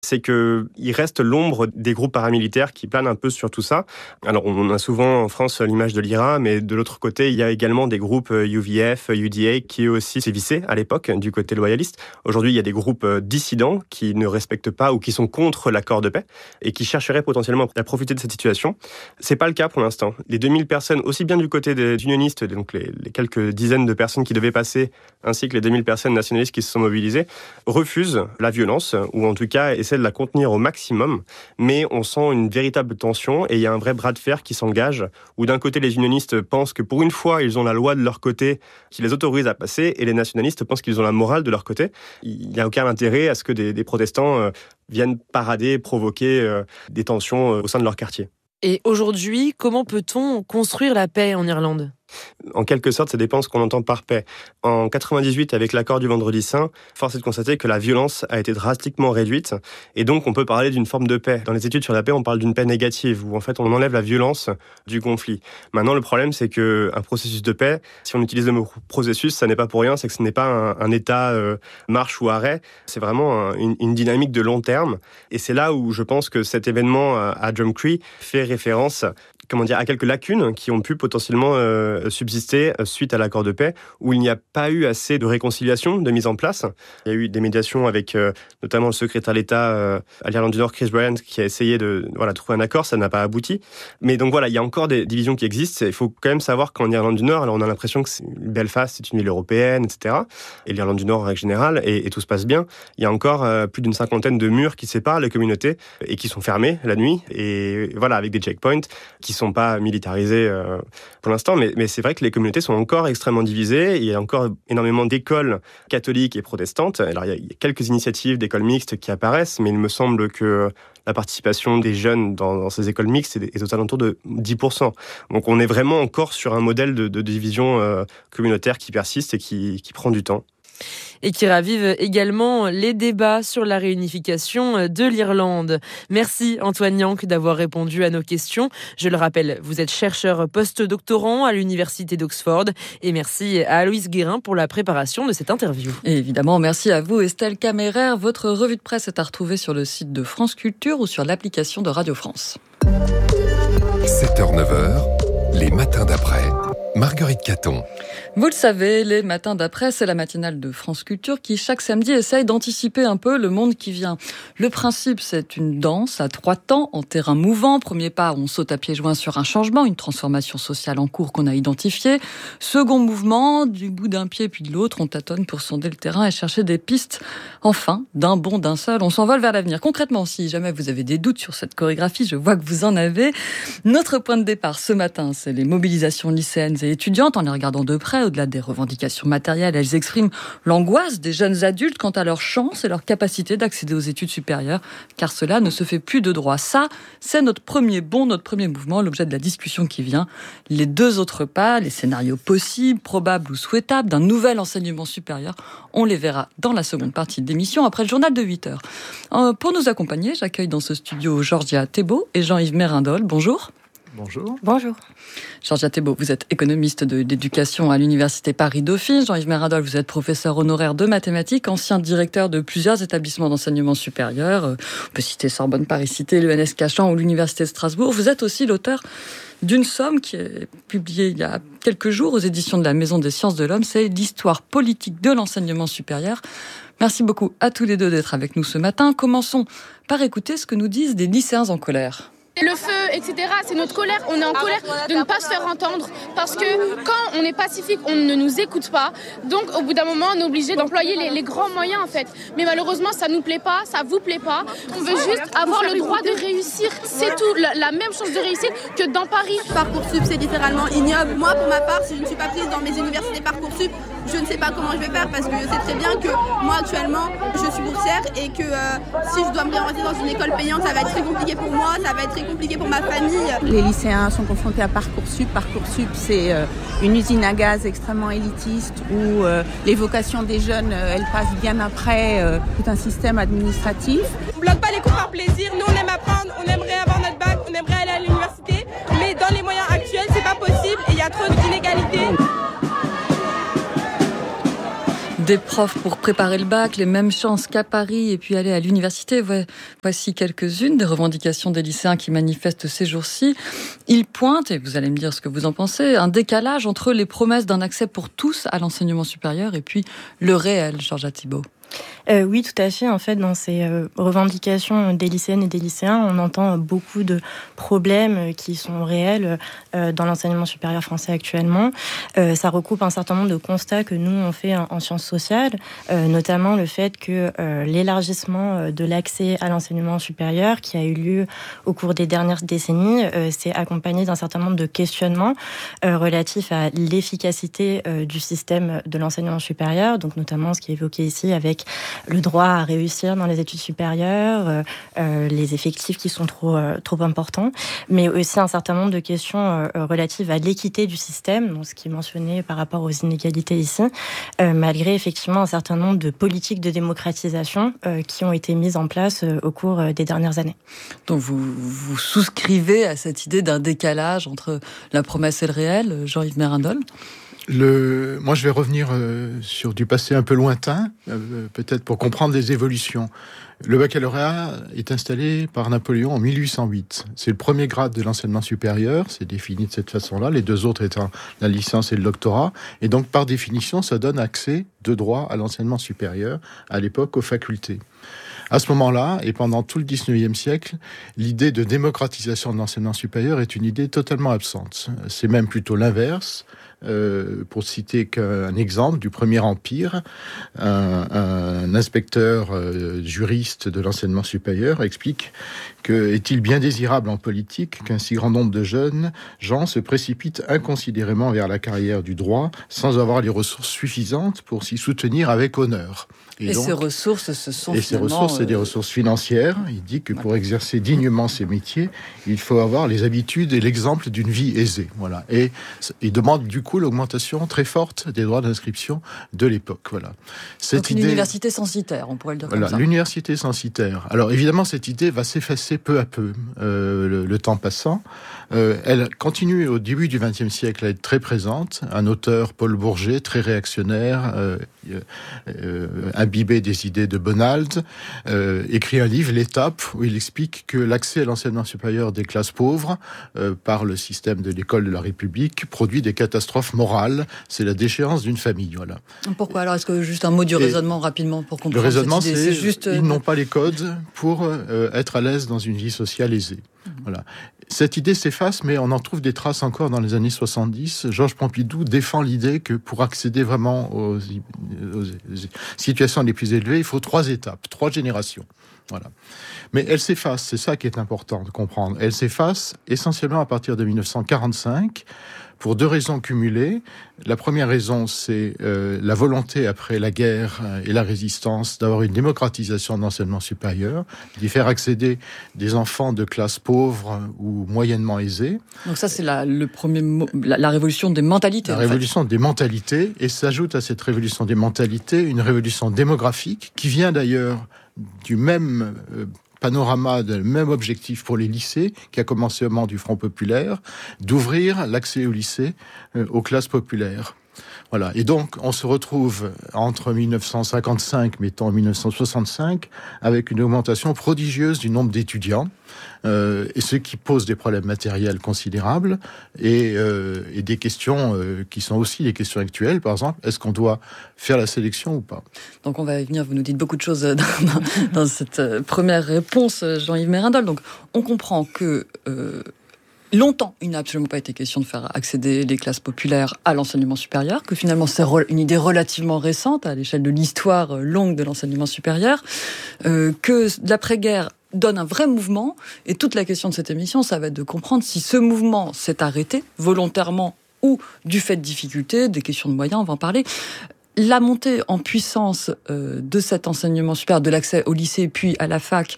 c'est qu'il reste l'ombre des groupes paramilitaires qui planent un peu sur tout ça. Alors, on a souvent en France l'image de l'IRA, mais de l'autre côté, il y a également des groupes UVF, UDA, qui eux aussi sévissaient à l'époque du côté loyaliste. Aujourd'hui, il y a des groupes dissidents qui ne respectent pas ou qui sont contre l'accord de paix et qui chercheraient potentiellement à profiter de cette situation. C'est pas le cas pour l'instant. Les 2000 personnes, aussi bien du côté des unionistes, donc les quelques dizaines de personnes qui devaient passer, ainsi que les 2000 personnes nationalistes qui se sont mobilisées, refusent la violence, ou en tout cas essaient de la contenir au maximum, mais on sent une véritable tension et il y a un vrai bras de fer qui s'engage, où d'un côté les unionistes pensent que pour une fois ils ont la loi de leur côté qui les autorise à passer, et les nationalistes pensent qu'ils ont la morale de leur côté. Il n'y a aucun intérêt à ce que des protestants viennent parader, provoquer des tensions au sein de leur quartier. Et aujourd'hui, comment peut-on construire la paix en Irlande ? En quelque sorte, ça dépend de ce qu'on entend par paix. En 98, avec l'accord du Vendredi Saint, force est de constater que la violence a été drastiquement réduite, et donc on peut parler d'une forme de paix. Dans les études sur la paix, on parle d'une paix négative, où en fait on enlève la violence du conflit. Maintenant, le problème, c'est qu'un processus de paix, si on utilise le mot processus, ça n'est pas pour rien, c'est que ce n'est pas un état marche ou arrêt, c'est vraiment une dynamique de long terme, et c'est là où je pense que cet événement à Drumcree fait référence à quelques lacunes qui ont pu potentiellement subsister suite à l'accord de paix, où il n'y a pas eu assez de réconciliation de mise en place. Il y a eu des médiations avec notamment le secrétaire d'État à l'Irlande du Nord, Chris Bryant, qui a essayé de trouver un accord, ça n'a pas abouti. Mais donc voilà, il y a encore des divisions qui existent. Il faut quand même savoir qu'en Irlande du Nord, alors on a l'impression que Belfast c'est une ville européenne, etc. Et l'Irlande du Nord en règle générale, et tout se passe bien. Il y a encore plus d'une cinquantaine de murs qui séparent les communautés et qui sont fermés la nuit, et voilà, avec des checkpoints qui sont pas militarisés pour l'instant, mais c'est vrai que les communautés sont encore extrêmement divisées. Il y a encore énormément d'écoles catholiques et protestantes. Alors, il y a quelques initiatives d'écoles mixtes qui apparaissent, mais il me semble que la participation des jeunes dans ces écoles mixtes est aux alentours de 10%. Donc, on est vraiment encore sur un modèle de division communautaire qui persiste et qui prend du temps. Et qui ravive également les débats sur la réunification de l'Irlande. Merci Antoine Yank d'avoir répondu à nos questions. Je le rappelle, vous êtes chercheur post-doctorant à l'Université d'Oxford. Et merci à Aloïse Guérin pour la préparation de cette interview. Et évidemment, merci à vous Estelle Caméraire. Votre revue de presse est à retrouver sur le site de France Culture ou sur l'application de Radio France. 7h-9h, les matins d'après. Marguerite Caton. Vous le savez, les matins d'après, c'est la matinale de France Culture qui, chaque samedi, essaye d'anticiper un peu le monde qui vient. Le principe, c'est une danse à 3 temps, en terrain mouvant. Premier pas, on saute à pieds joints sur un changement, une transformation sociale en cours qu'on a identifiée. Second mouvement, du bout d'un pied puis de l'autre, on tâtonne pour sonder le terrain et chercher des pistes. Enfin, d'un bond, d'un seul, on s'envole vers l'avenir. Concrètement, si jamais vous avez des doutes sur cette chorégraphie, je vois que vous en avez. Notre point de départ ce matin, c'est les mobilisations lycéennes et étudiantes. En les regardant de près, au-delà des revendications matérielles, elles expriment l'angoisse des jeunes adultes quant à leur chance et leur capacité d'accéder aux études supérieures, car cela ne se fait plus de droit. Ça, c'est notre premier bond, notre premier mouvement, l'objet de la discussion qui vient. Les deux autres pas, les scénarios possibles, probables ou souhaitables d'un nouvel enseignement supérieur, on les verra dans la seconde partie de l'émission, après le journal de 8h. Pour nous accompagner, j'accueille dans ce studio Georgia Thébault et Jean-Yves Mérindol. Bonjour. Bonjour. Bonjour. Georgia Thébault, vous êtes économiste d'éducation à l'Université Paris-Dauphine. Jean-Yves Mérindol, vous êtes professeur honoraire de mathématiques, ancien directeur de plusieurs établissements d'enseignement supérieur. On peut citer Sorbonne Paris-Cité, l'ENS Cachan ou l'Université de Strasbourg. Vous êtes aussi l'auteur d'une somme qui est publiée il y a quelques jours aux éditions de la Maison des Sciences de l'Homme. C'est l'histoire politique de l'enseignement supérieur. Merci beaucoup à tous les deux d'être avec nous ce matin. Commençons par écouter ce que nous disent des lycéens en colère. Le feu, etc., c'est notre colère. On est en colère de ne pas se faire entendre parce que quand on est pacifique, on ne nous écoute pas. Donc, au bout d'un moment, on est obligé d'employer les grands moyens, en fait. Mais malheureusement, ça nous plaît pas, ça vous plaît pas. On veut juste avoir le droit de réussir. C'est tout, la même chance de réussir que dans Paris. Parcoursup, c'est littéralement ignoble. Moi, pour ma part, si je ne suis pas prise dans mes universités Parcoursup, je ne sais pas comment je vais faire parce que je sais très bien que moi, actuellement, je suis boursière et que si je dois me réorienter dans une école payante, ça va être très compliqué pour moi, ça va être très compliqué pour ma famille. Les lycéens sont confrontés à Parcoursup. Parcoursup, c'est une usine à gaz extrêmement élitiste où les vocations des jeunes, elles passent bien après tout un système administratif. On ne bloque pas les cours par plaisir. Nous, on aime apprendre, on aimerait avoir notre bac, on aimerait aller à l'université. Mais dans les moyens actuels, c'est pas possible et il y a trop d'inégalités. des profs pour préparer le bac, les mêmes chances qu'à Paris et puis aller à l'université. Voici quelques-unes des revendications des lycéens qui manifestent ces jours-ci. Ils pointent, et vous allez me dire ce que vous en pensez, un décalage entre les promesses d'un accès pour tous à l'enseignement supérieur et puis le réel, Georgia Thibault. Oui, tout à fait. En fait, dans ces revendications des lycéennes et des lycéens, on entend beaucoup de problèmes qui sont réels dans l'enseignement supérieur français actuellement. Ça recoupe un certain nombre de constats que nous, on fait en sciences sociales, notamment le fait que l'élargissement de l'accès à l'enseignement supérieur qui a eu lieu au cours des dernières décennies s'est accompagné d'un certain nombre de questionnements relatifs à l'efficacité du système de l'enseignement supérieur, donc notamment ce qui est évoqué ici avec le droit à réussir dans les études supérieures, les effectifs qui sont trop importants, mais aussi un certain nombre de questions relatives à l'équité du système, donc ce qui est mentionné par rapport aux inégalités ici, malgré effectivement un certain nombre de politiques de démocratisation qui ont été mises en place au cours des dernières années. Donc vous souscrivez à cette idée d'un décalage entre la promesse et le réel, Jean-Yves Mérindol ? Moi, je vais revenir sur du passé un peu lointain, peut-être pour comprendre les évolutions. Le baccalauréat est installé par Napoléon en 1808. C'est le premier grade de l'enseignement supérieur, c'est défini de cette façon-là, les deux autres étant la licence et le doctorat. Et donc, par définition, ça donne accès de droit à l'enseignement supérieur, à l'époque, aux facultés. À ce moment-là, et pendant tout le 19e siècle, l'idée de démocratisation de l'enseignement supérieur est une idée totalement absente. C'est même plutôt l'inverse. Pour citer qu'un exemple du Premier Empire, un inspecteur juriste de l'enseignement supérieur explique que est-il bien désirable en politique qu'un si grand nombre de jeunes gens se précipitent inconsidérément vers la carrière du droit sans avoir les ressources suffisantes pour s'y soutenir avec honneur. Et donc, ces ressources, ce sont ces ressources, c'est des ressources financières. Il dit que pour exercer dignement ces métiers, il faut avoir les habitudes et l'exemple d'une vie aisée. Voilà. Et il demande du coup l'augmentation très forte des droits d'inscription de l'époque. Voilà. Donc une université censitaire, on pourrait le dire comme ça. L'université censitaire. Alors évidemment, cette idée va s'effacer peu à peu, le temps passant. Elle continue au début du XXe siècle à être très présente. Un auteur, Paul Bourget, très réactionnaire, imbibé des idées de Bonald, écrit un livre, L'Étape, où il explique que l'accès à l'enseignement supérieur des classes pauvres par le système de l'école de la République produit des catastrophes morales. C'est la déchéance d'une famille. Voilà. Pourquoi alors ? Est-ce que juste un mot du raisonnement rapidement pour comprendre le raisonnement, cette idée ? c'est juste ils n'ont pas les codes pour être à l'aise dans une vie sociale aisée. Voilà. Cette idée s'efface, mais on en trouve des traces encore dans les années 70. Georges Pompidou défend l'idée que pour accéder vraiment aux situations les plus élevées, il faut 3 étapes, 3 générations. Voilà. Mais elle s'efface, c'est ça qui est important de comprendre. Elle s'efface essentiellement à partir de 1945, pour 2 raisons cumulées. La première raison, c'est la volonté, après la guerre et la résistance, d'avoir une démocratisation de l'enseignement supérieur, d'y faire accéder des enfants de classes pauvres ou moyennement aisées. Donc ça, c'est la révolution des mentalités. La révolution des mentalités, et s'ajoute à cette révolution des mentalités une révolution démographique, qui vient d'ailleurs du même panorama, du même objectif pour les lycées, qui a commencé au moment du Front populaire, d'ouvrir l'accès au lycée aux classes populaires. Voilà. Et donc, on se retrouve entre 1955, mettons 1965, avec une augmentation prodigieuse du nombre d'étudiants, et ce qui pose des problèmes matériels considérables, et des questions qui sont aussi des questions actuelles. Par exemple, est-ce qu'on doit faire la sélection ou pas ? Donc on va y venir, vous nous dites beaucoup de choses dans cette première réponse, Jean-Yves Mérindol. Donc on comprend que longtemps, il n'a absolument pas été question de faire accéder les classes populaires à l'enseignement supérieur, que finalement c'est une idée relativement récente à l'échelle de l'histoire longue de l'enseignement supérieur, que l'après-guerre donne un vrai mouvement, et toute la question de cette émission, ça va être de comprendre si ce mouvement s'est arrêté, volontairement ou du fait de difficultés, des questions de moyens, on va en parler. La montée en puissance de cet enseignement supérieur, de l'accès au lycée puis à la fac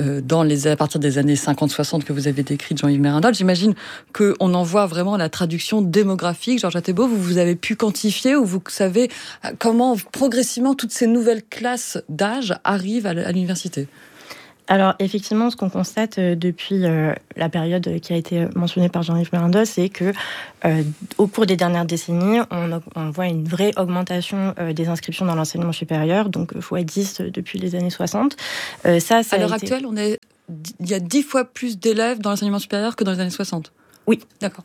à partir des années 50-60 que vous avez décrites, Jean-Yves Mérindol, j'imagine qu'on en voit vraiment la traduction démographique. Georgia Thibault, vous avez pu quantifier, ou vous savez comment progressivement toutes ces nouvelles classes d'âge arrivent à l'université ? Alors effectivement, ce qu'on constate depuis la période qui a été mentionnée par Jean-Yves Merindol, c'est que au cours des dernières décennies, on voit une vraie augmentation des inscriptions dans l'enseignement supérieur, donc x10 depuis les années 60. Ça à l'heure actuelle, il y a 10 fois plus d'élèves dans l'enseignement supérieur que dans les années 60. Oui. D'accord.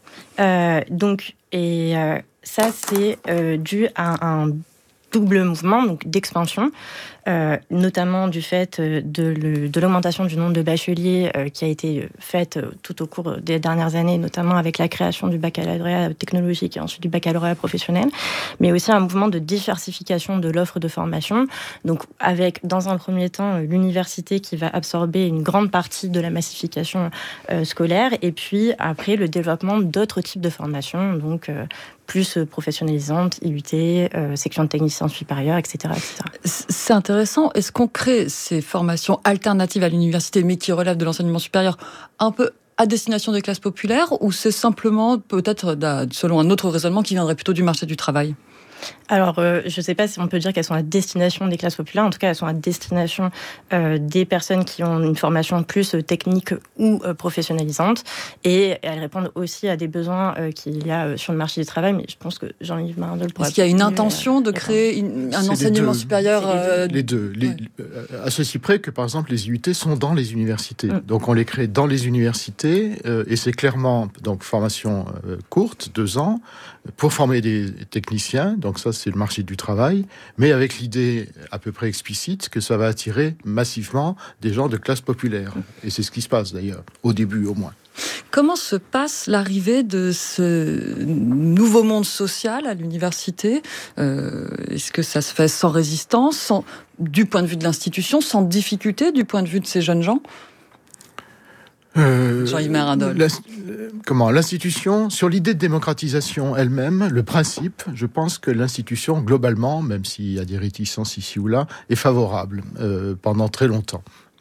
Ça, c'est dû à un double mouvement, donc d'expansion, notamment du fait de l'augmentation du nombre de bacheliers qui a été faite tout au cours des dernières années, notamment avec la création du baccalauréat technologique et ensuite du baccalauréat professionnel, mais aussi un mouvement de diversification de l'offre de formation, donc avec, dans un premier temps, l'université qui va absorber une grande partie de la massification scolaire, et puis après le développement d'autres types de formations, donc plus professionnalisantes, IUT, section de technicien supérieur, etc., etc. C'est intéressant. Est-ce qu'on crée ces formations alternatives à l'université, mais qui relèvent de l'enseignement supérieur, un peu à destination des classes populaires, ou c'est simplement, peut-être, selon un autre raisonnement, qui viendrait plutôt du marché du travail ? Alors, je ne sais pas si on peut dire qu'elles sont à destination des classes populaires. En tout cas, elles sont à destination des personnes qui ont une formation plus technique ou professionnalisante. Et elles répondent aussi à des besoins qu'il y a sur le marché du travail. Mais je pense que Jean-Yves Merindol pourra... Est-ce qu'il y a une intention de créer un enseignement supérieur Les deux. À ceci près que, par exemple, les IUT sont dans les universités. Donc, on les crée dans les universités. Et c'est clairement donc formation courte, 2 ans, pour former des techniciens. Donc ça, c'est le marché du travail, mais avec l'idée à peu près explicite que ça va attirer massivement des gens de classe populaire. Et c'est ce qui se passe d'ailleurs, au début au moins. Comment se passe l'arrivée de ce nouveau monde social à l'université ? Est-ce que ça se fait sans résistance, du point de vue de l'institution, sans difficulté du point de vue de ces jeunes gens ? Jean-Yves Merindol. L'institution, sur l'idée de démocratisation elle-même, le principe, je pense que l'institution, globalement, même s'il y a des réticences ici ou là, est favorable pendant très longtemps.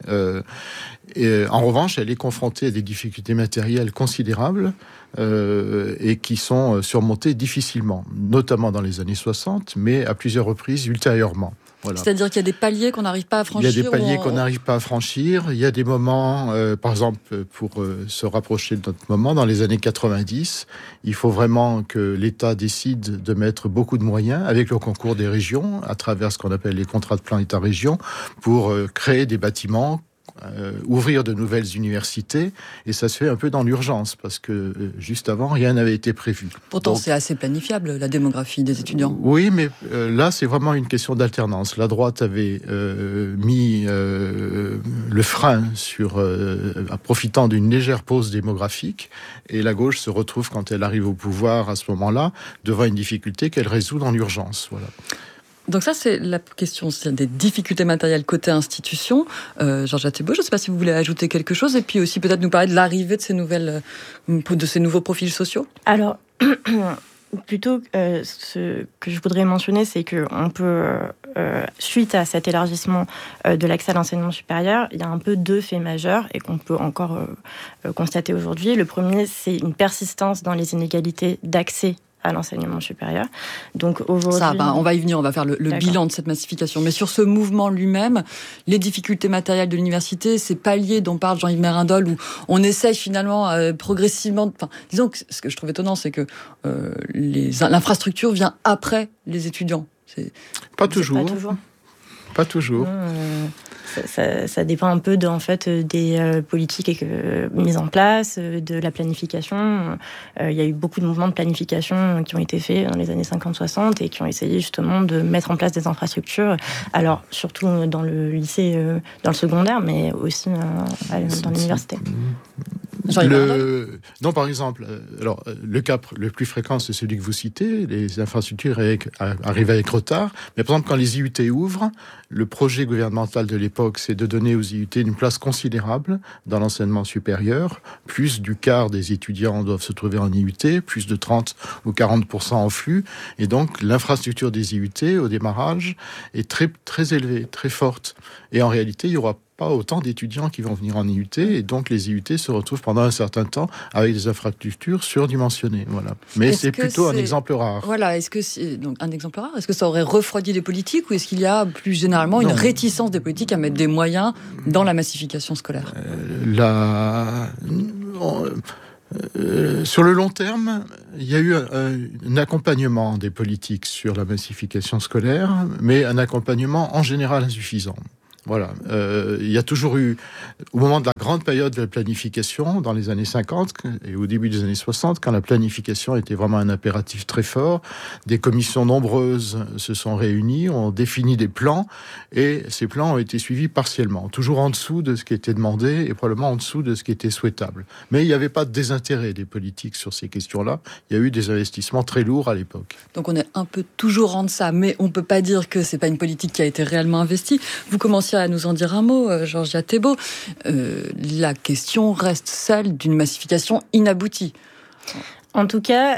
En revanche, elle est confrontée à des difficultés matérielles considérables et qui sont surmontées difficilement, notamment dans les années 60, mais à plusieurs reprises ultérieurement. Voilà. C'est-à-dire qu'il y a des paliers qu'on n'arrive pas à franchir. Il y a des paliers qu'on n'arrive pas à franchir. Il y a des moments, par exemple, pour se rapprocher de notre moment, dans les années 90, il faut vraiment que l'État décide de mettre beaucoup de moyens, avec le concours des régions, à travers ce qu'on appelle les contrats de plan État-région, pour créer des bâtiments, ouvrir de nouvelles universités, et ça se fait un peu dans l'urgence, parce que juste avant, rien n'avait été prévu. Pourtant, c'est assez planifiable, la démographie des étudiants. Oui, mais là, c'est vraiment une question d'alternance. La droite avait mis le frein profitant d'une légère pause démographique, et la gauche se retrouve, quand elle arrive au pouvoir à ce moment-là, devant une difficulté qu'elle résout dans l'urgence. Voilà. Donc ça, c'est la question des difficultés matérielles côté institution. Georges Athébault, je ne sais pas si vous voulez ajouter quelque chose, et puis aussi peut-être nous parler de l'arrivée de ces nouveaux profils sociaux. Alors, plutôt, ce que je voudrais mentionner, c'est qu'on peut, suite à cet élargissement de l'accès à l'enseignement supérieur, il y a un peu 2 faits majeurs et qu'on peut encore constater aujourd'hui. Le premier, c'est une persistance dans les inégalités d'accès à l'enseignement supérieur. Donc aujourd'hui, on va y venir, on va faire le bilan de cette massification. Mais sur ce mouvement lui-même, les difficultés matérielles de l'université, ces paliers dont parle Jean-Yves Merindol, où on essaye finalement progressivement... disons que ce que je trouve étonnant, c'est que l'infrastructure vient après les étudiants. Pas toujours. Pas toujours. Ça dépend un peu des politiques mises en place, de la planification. Il y a eu beaucoup de mouvements de planification qui ont été faits dans les années 50-60 et qui ont essayé justement de mettre en place des infrastructures. Alors, surtout dans le lycée, dans le secondaire, mais aussi dans l'université. Non, par exemple, le cas le plus fréquent, c'est celui que vous citez. Les infrastructures arrivent avec retard. Mais par exemple, quand les IUT ouvrent, le projet gouvernemental de l'époque, c'est de donner aux IUT une place considérable dans l'enseignement supérieur. Plus du quart des étudiants doivent se trouver en IUT, plus de 30 ou 40% en flux. Et donc, l'infrastructure des IUT, au démarrage, est très, très élevée, très forte. Et en réalité, il y aura pas pas autant d'étudiants qui vont venir en IUT, et donc les IUT se retrouvent pendant un certain temps avec des infrastructures surdimensionnées. Voilà. Mais c'est plutôt un exemple rare. Voilà, est-ce que c'est donc un exemple rare? Est-ce que ça aurait refroidi les politiques, ou est-ce qu'il y a plus généralement une réticence des politiques à mettre des moyens dans la massification scolaire? Sur le long terme, il y a eu un accompagnement des politiques sur la massification scolaire, mais un accompagnement en général insuffisant. Voilà. Il y a toujours eu, au moment de la grande période de la planification, dans les années 50 et au début des années 60, quand la planification était vraiment un impératif très fort, des commissions nombreuses se sont réunies, ont défini des plans, et ces plans ont été suivis partiellement, toujours en dessous de ce qui était demandé et probablement en dessous de ce qui était souhaitable. Mais il n'y avait pas de désintérêt des politiques sur ces questions-là. Il y a eu des investissements très lourds à l'époque. Donc on est un peu toujours en deçà, mais on ne peut pas dire que c'est pas une politique qui a été réellement investie. Vous commenciez à nous en dire un mot, Georgia Thébault. La question reste celle d'une massification inaboutie. En tout cas,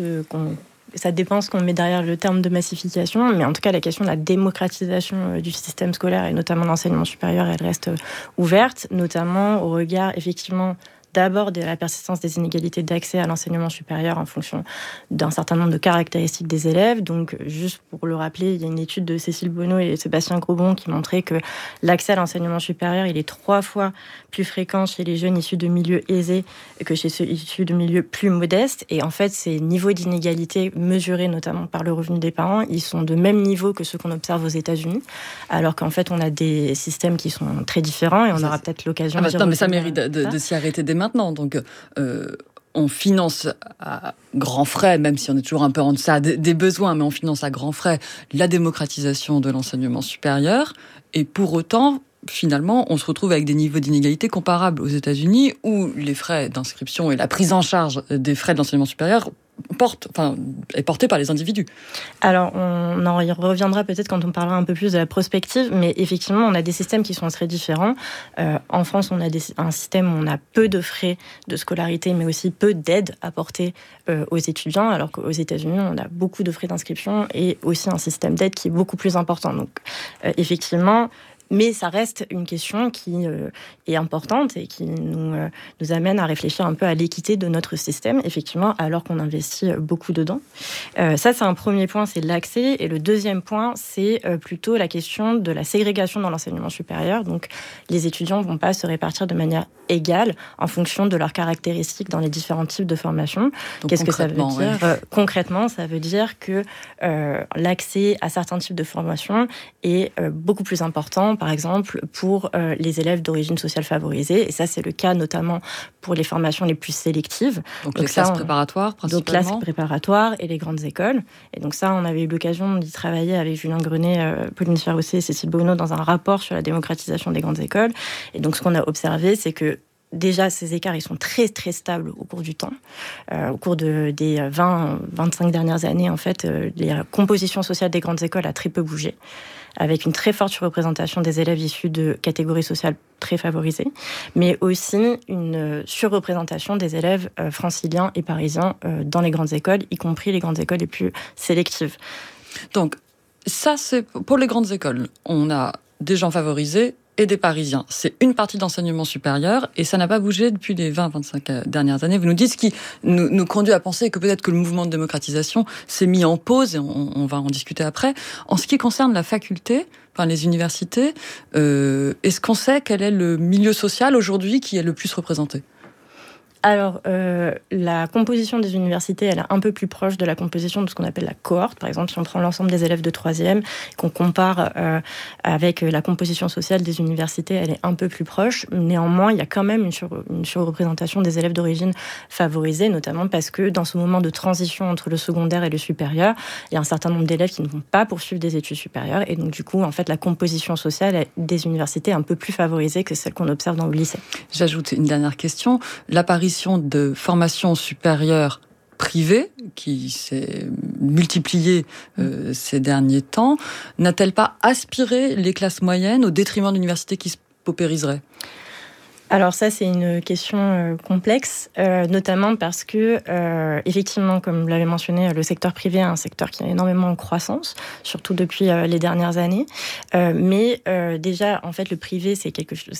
ça dépend ce qu'on met derrière le terme de massification, mais en tout cas, la question de la démocratisation du système scolaire et notamment l'enseignement supérieur, elle reste ouverte, notamment au regard, effectivement, d'abord de la persistance des inégalités d'accès à l'enseignement supérieur en fonction d'un certain nombre de caractéristiques des élèves. Donc, juste pour le rappeler, il y a une étude de Cécile Bonneau et Sébastien Grosbon qui montrait que l'accès à l'enseignement supérieur, il est 3 fois plus fréquent chez les jeunes issus de milieux aisés que chez ceux issus de milieux plus modestes. Et en fait, ces niveaux d'inégalité mesurés notamment par le revenu des parents, ils sont de même niveau que ceux qu'on observe aux États-Unis, alors qu'en fait, on a des systèmes qui sont très différents et on aura peut-être l'occasion de dire... mais ça mérite de s'y arrêter dès maintenant. Donc, on finance à grands frais, même si on est toujours un peu en deçà des besoins, mais on finance à grands frais la démocratisation de l'enseignement supérieur. Et pour autant, finalement, on se retrouve avec des niveaux d'inégalité comparables aux États-Unis, où les frais d'inscription et la prise en charge des frais de l'enseignement supérieur est portée par les individus. Alors, on en reviendra peut-être quand on parlera un peu plus de la prospective, mais effectivement, on a des systèmes qui sont très différents. En France, on a un système où on a peu de frais de scolarité, mais aussi peu d'aide apportée aux étudiants, alors qu'aux États-Unis, on a beaucoup de frais d'inscription et aussi un système d'aide qui est beaucoup plus important. Donc, effectivement... Mais ça reste une question qui est importante et qui nous amène à réfléchir un peu à l'équité de notre système, effectivement, alors qu'on investit beaucoup dedans. Ça, c'est un premier point, c'est l'accès. Et le deuxième point, c'est plutôt la question de la ségrégation dans l'enseignement supérieur. Donc, les étudiants ne vont pas se répartir de manière égale en fonction de leurs caractéristiques dans les différents types de formations. Donc, qu'est-ce que ça veut dire concrètement, ça veut dire que l'accès à certains types de formations est beaucoup plus important, par exemple, pour les élèves d'origine sociale favorisée. Et ça, c'est le cas notamment pour les formations les plus sélectives. Donc les classes préparatoires, principalement. Donc, classes préparatoires et les grandes écoles. Et donc ça, on avait eu l'occasion d'y travailler avec Julien Grenet, Pauline Ferrousset et Cécile Bonneau dans un rapport sur la démocratisation des grandes écoles. Et donc, ce qu'on a observé, c'est que déjà, ces écarts, ils sont très, très stables au cours du temps. Au cours des 20-25 dernières années, en fait, la composition sociale des grandes écoles a très peu bougé, avec une très forte surreprésentation des élèves issus de catégories sociales très favorisées, mais aussi une surreprésentation des élèves franciliens et parisiens dans les grandes écoles, y compris les grandes écoles les plus sélectives. Donc, ça, c'est pour les grandes écoles. On a des gens favorisés et des Parisiens. C'est une partie d'enseignement supérieur et ça n'a pas bougé depuis les 20-25 dernières années. Vous nous dites ce qui nous conduit à penser que peut-être que le mouvement de démocratisation s'est mis en pause et on va en discuter après. En ce qui concerne la faculté, les universités, est-ce qu'on sait quel est le milieu social aujourd'hui qui est le plus représenté ? Alors, la composition des universités, elle est un peu plus proche de la composition de ce qu'on appelle la cohorte. Par exemple, si on prend l'ensemble des élèves de 3e, qu'on compare avec la composition sociale des universités, elle est un peu plus proche. Néanmoins, il y a quand même une surreprésentation des élèves d'origine favorisée, notamment parce que dans ce moment de transition entre le secondaire et le supérieur, il y a un certain nombre d'élèves qui ne vont pas poursuivre des études supérieures. Et donc, du coup, en fait, la composition sociale des universités est un peu plus favorisée que celle qu'on observe dans le lycée. J'ajoute une dernière question. L'apparition de formation supérieure privée, qui s'est multipliée ces derniers temps, n'a-t-elle pas aspiré les classes moyennes au détriment d'universités qui se paupériseraient ? Alors ça, c'est une question complexe, notamment parce que, effectivement, comme vous l'avez mentionné, le secteur privé est un secteur qui est énormément en croissance, surtout depuis les dernières années. Mais déjà, en fait, le privé, c'est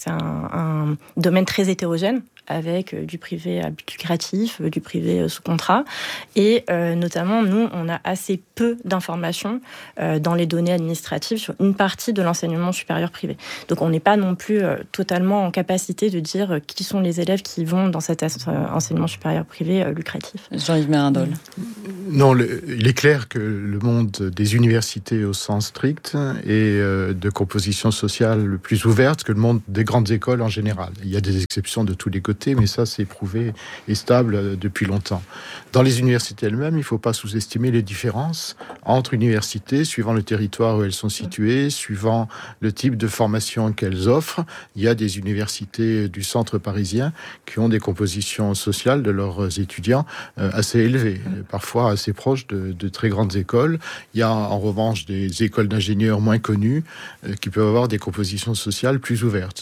un domaine très hétérogène, avec du privé à but lucratif, du privé sous contrat. Et notamment, nous, on a assez peu d'informations dans les données administratives sur une partie de l'enseignement supérieur privé. Donc, on n'est pas non plus totalement en capacité de dire qui sont les élèves qui vont dans cet enseignement supérieur privé lucratif. Jean-Yves Mérindol. Non, il est clair que le monde des universités au sens strict est de composition sociale plus ouverte que le monde des grandes écoles en général. Il y a des exceptions de tous les côtés, mais ça, c'est prouvé et stable depuis longtemps. Dans les universités elles-mêmes, il ne faut pas sous-estimer les différences entre universités, suivant le territoire où elles sont situées, suivant le type de formation qu'elles offrent. Il y a des universités du centre parisien qui ont des compositions sociales de leurs étudiants assez élevées, parfois assez proches de très grandes écoles. Il y a en revanche des écoles d'ingénieurs moins connues qui peuvent avoir des compositions sociales plus ouvertes.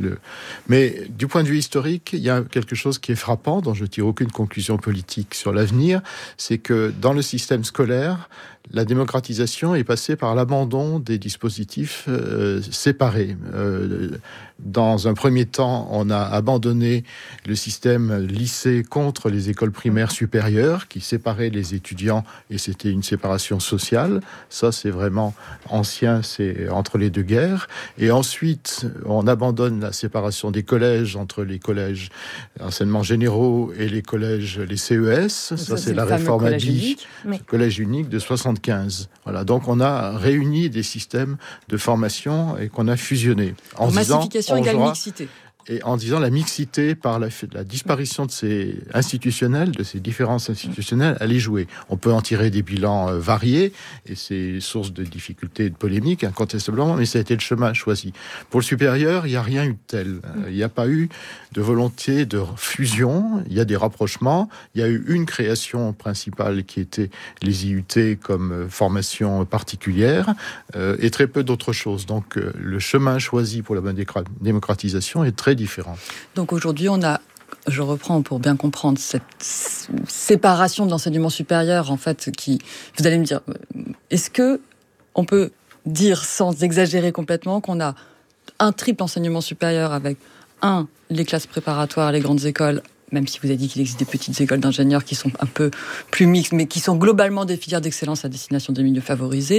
Mais du point de vue historique, il y a quelque chose qui est frappant, dont je ne tire aucune conclusion politique sur l'avenir, c'est que dans le système scolaire, la démocratisation est passée par l'abandon des dispositifs séparés. Dans un premier temps, on a abandonné le système lycée contre les écoles primaires supérieures qui séparaient les étudiants et c'était une séparation sociale. Ça, c'est vraiment ancien, c'est entre les deux guerres. Et ensuite, on abandonne la séparation des collèges entre les collèges enseignements généraux et les collèges, les CES. Ça c'est la réforme ADI, collège unique de 75. Voilà, donc on a réuni des systèmes de formation et qu'on a fusionné. En massification égale mixité. Et en disant la mixité par la disparition de ces institutionnels, de ces différences institutionnelles, allait jouer. On peut en tirer des bilans variés, et c'est source de difficultés et de polémiques, incontestablement, mais ça a été le chemin choisi. Pour le supérieur, il n'y a rien eu de tel. Il n'y a pas eu de volonté de fusion, il y a des rapprochements, il y a eu une création principale qui était les IUT comme formation particulière, et très peu d'autres choses. Donc le chemin choisi pour la démocratisation est très différent. Donc aujourd'hui, je reprends pour bien comprendre cette séparation de l'enseignement supérieur, en fait, qui, vous allez me dire, est-ce que on peut dire, sans exagérer complètement, qu'on a un triple enseignement supérieur avec les classes préparatoires, les grandes écoles, même si vous avez dit qu'il existe des petites écoles d'ingénieurs qui sont un peu plus mixtes, mais qui sont globalement des filières d'excellence à destination des milieux favorisés,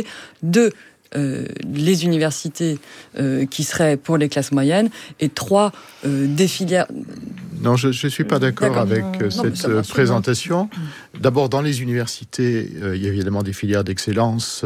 les universités qui seraient pour les classes moyennes, et 3, des filières... Non, je ne suis pas d'accord avec cette présentation. D'abord, dans les universités, il y a évidemment des filières d'excellence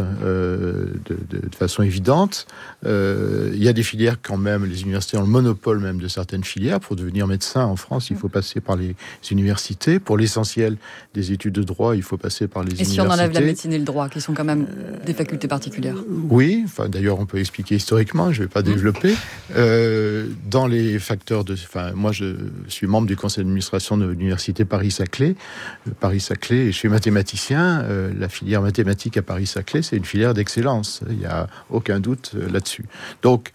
de façon évidente. Il y a des filières quand même, les universités ont le monopole même de certaines filières. Pour devenir médecin en France, il faut passer par les universités. Pour l'essentiel des études de droit, il faut passer par les universités. Et si on enlève la médecine et le droit, qui sont quand même des facultés particulières? Oui, enfin, d'ailleurs on peut expliquer historiquement, je ne vais pas développer. Dans les facteurs moi je suis membre du conseil d'administration de l'université Paris-Saclay. Paris-Saclay, et je suis mathématicien. La filière mathématique à Paris-Saclay, c'est une filière d'excellence. Il n'y a aucun doute là-dessus. Donc,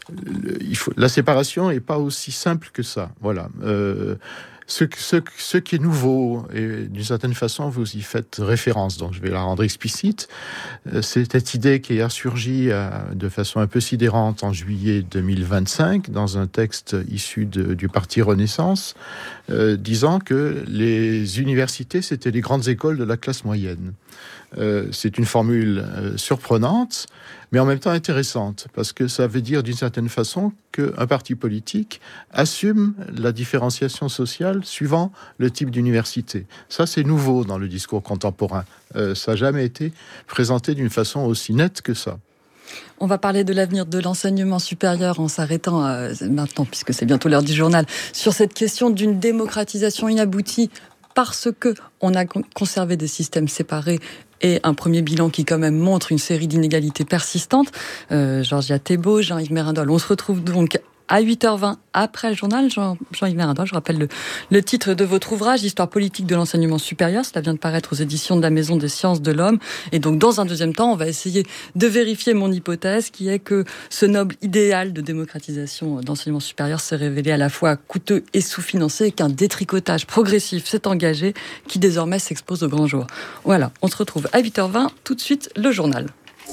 la séparation n'est pas aussi simple que ça. Voilà. Ce qui est nouveau, et d'une certaine façon, vous y faites référence, donc je vais la rendre explicite, c'est cette idée qui a surgi de façon un peu sidérante en juillet 2025, dans un texte issu du Parti Renaissance, disant que les universités, c'était les grandes écoles de la classe moyenne. C'est une formule surprenante, mais en même temps intéressante, parce que ça veut dire d'une certaine façon qu'un parti politique assume la différenciation sociale suivant le type d'université. Ça, c'est nouveau dans le discours contemporain. Ça n'a jamais été présenté d'une façon aussi nette que ça. On va parler de l'avenir de l'enseignement supérieur en s'arrêtant maintenant, puisque c'est bientôt l'heure du journal, sur cette question d'une démocratisation inaboutie parce que on a conservé des systèmes séparés et un premier bilan qui quand même montre une série d'inégalités persistantes. Georgia Thébault, Jean-Yves Mérindol, on se retrouve donc à 8h20 après le journal. Jean-Yves Mérindois, je rappelle le titre de votre ouvrage, Histoire politique de l'enseignement supérieur. Cela vient de paraître aux éditions de la Maison des sciences de l'homme. Et donc, dans un deuxième temps, on va essayer de vérifier mon hypothèse, qui est que ce noble idéal de démocratisation d'enseignement supérieur s'est révélé à la fois coûteux et sous-financé, et qu'un détricotage progressif s'est engagé, qui désormais s'expose au grand jour. Voilà, on se retrouve à 8h20, tout de suite, le journal.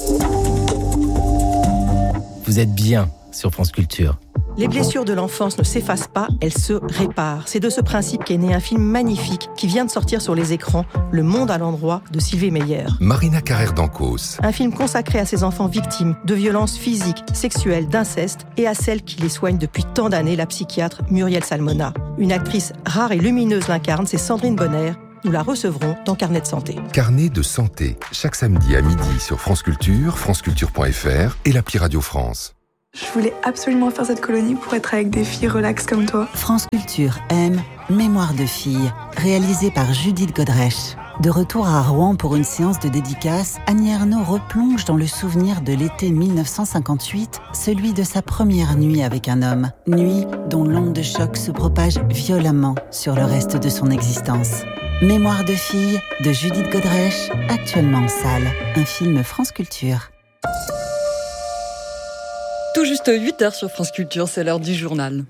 Vous êtes bien sur France Culture. Les blessures de l'enfance ne s'effacent pas, elles se réparent. C'est de ce principe qu'est né un film magnifique qui vient de sortir sur les écrans, Le Monde à l'endroit de Sylvie Meyer. Marina Carrère d'Ancos. Un film consacré à ces enfants victimes de violences physiques, sexuelles, d'inceste et à celle qui les soigne depuis tant d'années, la psychiatre Muriel Salmona. Une actrice rare et lumineuse l'incarne, c'est Sandrine Bonner. Nous la recevrons dans Carnet de santé. Carnet de santé, chaque samedi à midi sur France Culture, franceculture.fr et l'appli Radio France. Je voulais absolument faire cette colonie pour être avec des filles relax comme toi. France Culture aime Mémoire de filles, réalisée par Judith Godrèche. De retour à Rouen pour une séance de dédicace, Annie Ernaux replonge dans le souvenir de l'été 1958, celui de sa première nuit avec un homme. Nuit dont l'onde de choc se propage violemment sur le reste de son existence. Mémoire de filles de Judith Godrèche, actuellement en salle. Un film France Culture. Tout juste 8h sur France Culture, c'est l'heure du journal.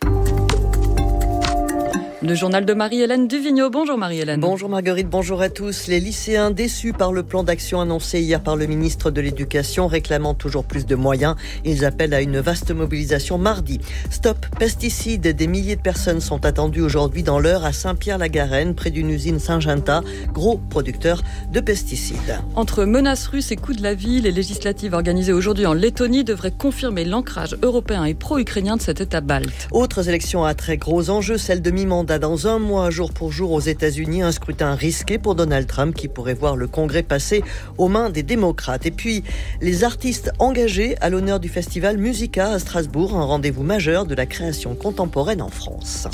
Le journal de Marie-Hélène Duvigneau. Bonjour Marie-Hélène. Bonjour Marguerite, bonjour à tous. Les lycéens déçus par le plan d'action annoncé hier par le ministre de l'Éducation, réclamant toujours plus de moyens. Ils appellent à une vaste mobilisation mardi. Stop pesticides. Des milliers de personnes sont attendues aujourd'hui dans l'Eure à Saint-Pierre-la-Garenne, près d'une usine Syngenta, gros producteur de pesticides. Entre menaces russes et coûts de la vie, les législatives organisées aujourd'hui en Lettonie devraient confirmer l'ancrage européen et pro-ukrainien de cet État balte. Autres élections à très gros enjeux, celle de mi-mandat dans un mois, jour pour jour aux États-Unis, un scrutin risqué pour Donald Trump qui pourrait voir le Congrès passer aux mains des démocrates. Et puis, les artistes engagés à l'honneur du festival Musica à Strasbourg, un rendez-vous majeur de la création contemporaine en France.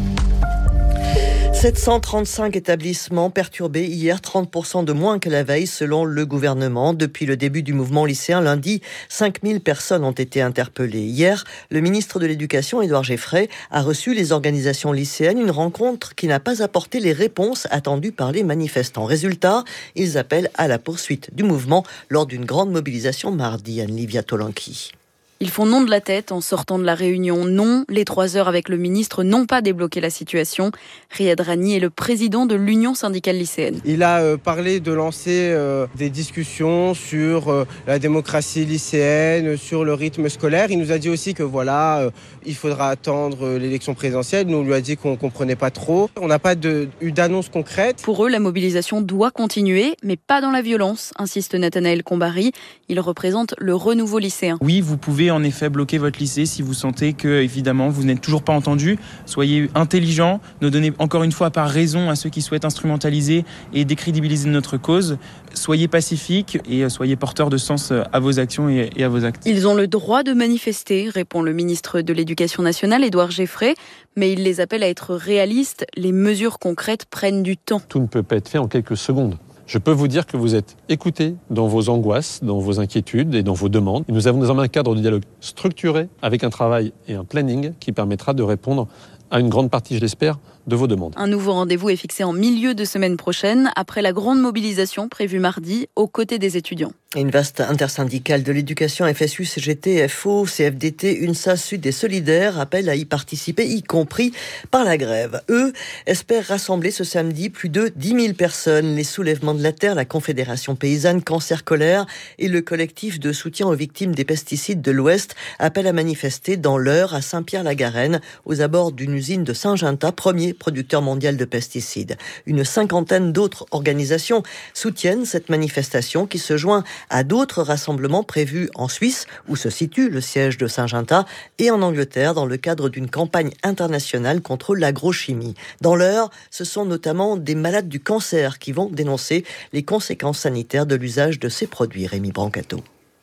735 établissements perturbés hier, 30% de moins que la veille selon le gouvernement. Depuis le début du mouvement lycéen lundi, 5000 personnes ont été interpellées. Hier, le ministre de l'Éducation, Édouard Geffray, a reçu les organisations lycéennes, une rencontre qui n'a pas apporté les réponses attendues par les manifestants. Résultat, ils appellent à la poursuite du mouvement lors d'une grande mobilisation mardi. Anne-Livia Tolanki. Ils font non de la tête en sortant de la réunion. Non, les 3 heures avec le ministre n'ont pas débloqué la situation. Riyad Rani est le président de l'Union syndicale lycéenne. Il a parlé de lancer des discussions sur la démocratie lycéenne, sur le rythme scolaire. Il nous a dit aussi que il faudra attendre l'élection présidentielle. Nous, on lui a dit qu'on ne comprenait pas trop. On n'a pas eu d'annonce concrète. Pour eux, la mobilisation doit continuer, mais pas dans la violence, insiste Nathanaël Combary. Il représente le renouveau lycéen. Oui, vous pouvez en effet bloquer votre lycée si vous sentez que, évidemment, vous n'êtes toujours pas entendu. Soyez intelligents, ne donnez encore une fois pas raison à ceux qui souhaitent instrumentaliser et décrédibiliser notre cause. Soyez pacifiques et soyez porteurs de sens à vos actions et à vos actes. Ils ont le droit de manifester, répond le ministre de l'Éducation nationale, Édouard Geffray, mais il les appelle à être réalistes. Les mesures concrètes prennent du temps. Tout ne peut pas être fait en quelques secondes. Je peux vous dire que vous êtes écoutés dans vos angoisses, dans vos inquiétudes et dans vos demandes. Nous avons désormais un cadre de dialogue structuré avec un travail et un planning qui permettra de répondre à une grande partie, je l'espère, de vos demandes. Un nouveau rendez-vous est fixé en milieu de semaine prochaine, après la grande mobilisation prévue mardi aux côtés des étudiants. Une vaste intersyndicale de l'éducation, FSU, CGT, FO, CFDT, UNSA, Sud et Solidaires appellent à y participer, y compris par la grève. Eux espèrent rassembler ce samedi plus de 10 000 personnes. Les Soulèvements de la Terre, la Confédération Paysanne, Cancer Colère et le collectif de soutien aux victimes des pesticides de l'Ouest appellent à manifester dans l'Eure à Saint-Pierre-la-Garenne, aux abords d'une usine de Syngenta, premier producteur mondial de pesticides. Une cinquantaine d'autres organisations soutiennent cette manifestation qui se joint à d'autres rassemblements prévus en Suisse, où se situe le siège de Syngenta, et en Angleterre, dans le cadre d'une campagne internationale contre l'agrochimie. Dans l'Eure, ce sont notamment des malades du cancer qui vont dénoncer les conséquences sanitaires de l'usage de ces produits. Rémi Brancato.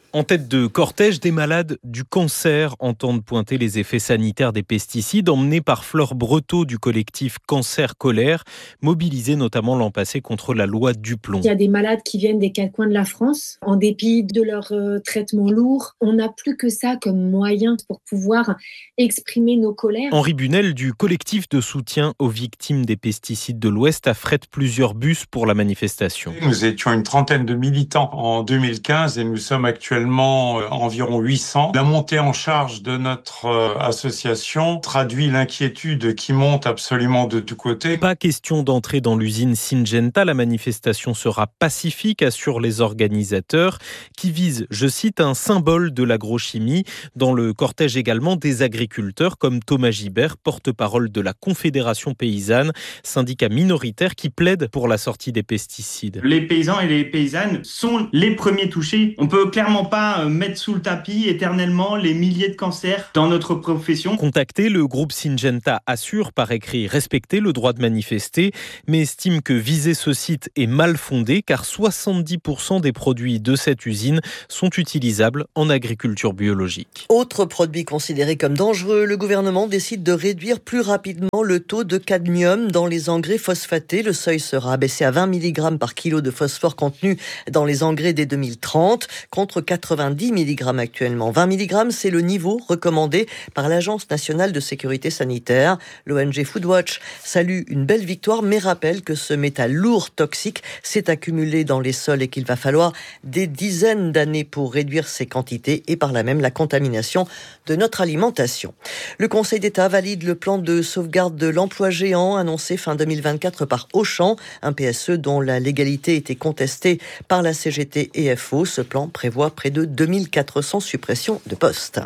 En tête de cortège, des malades du cancer entendent pointer les effets sanitaires des pesticides, emmenés par Flore Breteau du collectif Cancer Colère, mobilisé notamment l'an passé contre la loi Duplon. Il y a des malades qui viennent des quatre coins de la France, en dépit de leur traitement lourd. On n'a plus que ça comme moyen pour pouvoir exprimer nos colères. Henri Bunel du collectif de soutien aux victimes des pesticides de l'Ouest affrète plusieurs bus pour la manifestation. Nous étions une trentaine de militants en 2015 et nous sommes actuellement environ 800. La montée en charge de notre association traduit l'inquiétude qui monte absolument de tous côtés. Pas question d'entrer dans l'usine Syngenta. La manifestation sera pacifique, assurent les organisateurs, qui visent, je cite, un symbole de l'agrochimie. Dans le cortège également des agriculteurs comme Thomas Gibert, porte-parole de la Confédération paysanne, syndicat minoritaire qui plaide pour la sortie des pesticides. Les paysans et les paysannes sont les premiers touchés. On peut clairement pas mettre sous le tapis éternellement les milliers de cancers dans notre profession. Contacté, le groupe Syngenta assure par écrit respecter le droit de manifester, mais estime que viser ce site est mal fondé car 70% des produits de cette usine sont utilisables en agriculture biologique. Autre produit considéré comme dangereux, le gouvernement décide de réduire plus rapidement le taux de cadmium dans les engrais phosphatés. Le seuil sera abaissé à 20 mg par kilo de phosphore contenu dans les engrais dès 2030, contre 90 mg actuellement. 20 mg, c'est le niveau recommandé par l'Agence nationale de sécurité sanitaire. L'ONG Foodwatch salue une belle victoire, mais rappelle que ce métal lourd, toxique, s'est accumulé dans les sols et qu'il va falloir des dizaines d'années pour réduire ces quantités et par là même la contamination de notre alimentation. Le Conseil d'État valide le plan de sauvegarde de l'emploi géant annoncé fin 2024 par Auchan, un PSE dont la légalité était contestée par la CGT et FO. Ce plan prévoit près de 2400 suppressions de postes.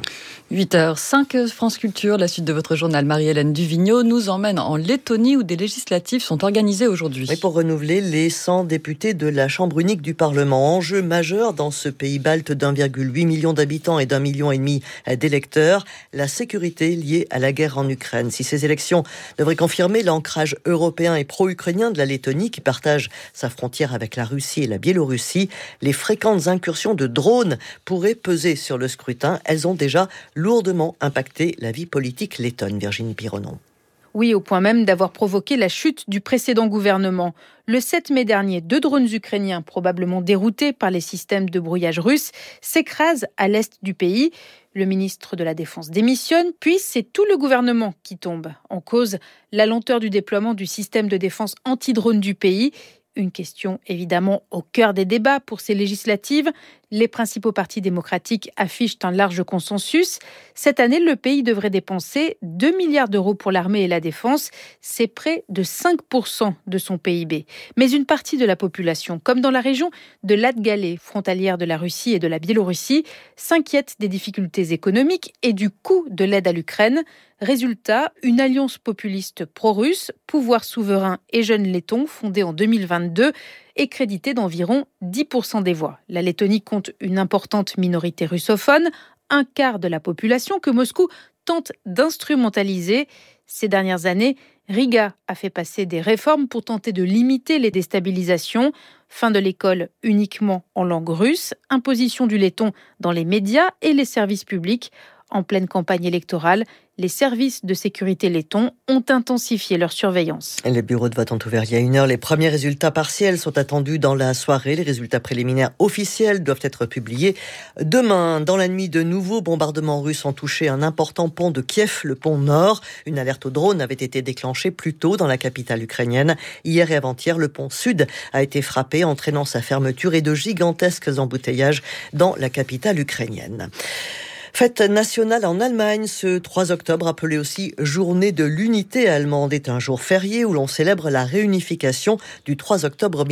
8h05, France Culture, la suite de votre journal. Marie-Hélène Duvigneau nous emmène en Lettonie où des législatives sont organisées aujourd'hui. Et pour renouveler les 100 députés de la Chambre unique du Parlement. Enjeu majeur dans ce pays balte d'1,8 million d'habitants et d'1,5 million d'électeurs, la sécurité liée à la guerre en Ukraine. Si ces élections devraient confirmer l'ancrage européen et pro-ukrainien de la Lettonie qui partage sa frontière avec la Russie et la Biélorussie, les fréquentes incursions de drones pourraient peser sur le scrutin. Elles ont déjà lourdement impacté la vie politique lettonne. Virginie Pironon. Oui, au point même d'avoir provoqué la chute du précédent gouvernement. Le 7 mai dernier, 2 drones ukrainiens, probablement déroutés par les systèmes de brouillage russes, s'écrasent à l'est du pays. Le ministre de la Défense démissionne, puis c'est tout le gouvernement qui tombe. En cause, la lenteur du déploiement du système de défense anti-drone du pays. Une question évidemment au cœur des débats pour ces législatives. Les principaux partis démocratiques affichent un large consensus. Cette année, le pays devrait dépenser 2 milliards d'euros pour l'armée et la défense. C'est près de 5% de son PIB. Mais une partie de la population, comme dans la région de Latgalets, frontalière de la Russie et de la Biélorussie, s'inquiète des difficultés économiques et du coût de l'aide à l'Ukraine. Résultat, une alliance populiste pro-russe, Pouvoir souverain et Jeunes lettons, fondée en 2022, est créditée d'environ 10% des voix. La Lettonie compte une importante minorité russophone, un quart de la population que Moscou tente d'instrumentaliser. Ces dernières années, Riga a fait passer des réformes pour tenter de limiter les déstabilisations. Fin de l'école uniquement en langue russe, imposition du letton dans les médias et les services publics. En pleine campagne électorale, les services de sécurité lettons ont intensifié leur surveillance. Les bureaux de vote ont ouvert il y a 1 heure. Les premiers résultats partiels sont attendus dans la soirée. Les résultats préliminaires officiels doivent être publiés demain. Dans la nuit, de nouveaux bombardements russes ont touché un important pont de Kiev, le pont Nord. Une alerte au drone avait été déclenchée plus tôt dans la capitale ukrainienne. Hier et avant-hier, le pont Sud a été frappé, entraînant sa fermeture et de gigantesques embouteillages dans la capitale ukrainienne. Fête nationale en Allemagne, ce 3 octobre, appelé aussi Journée de l'unité allemande, est un jour férié où l'on célèbre la réunification du 3 octobre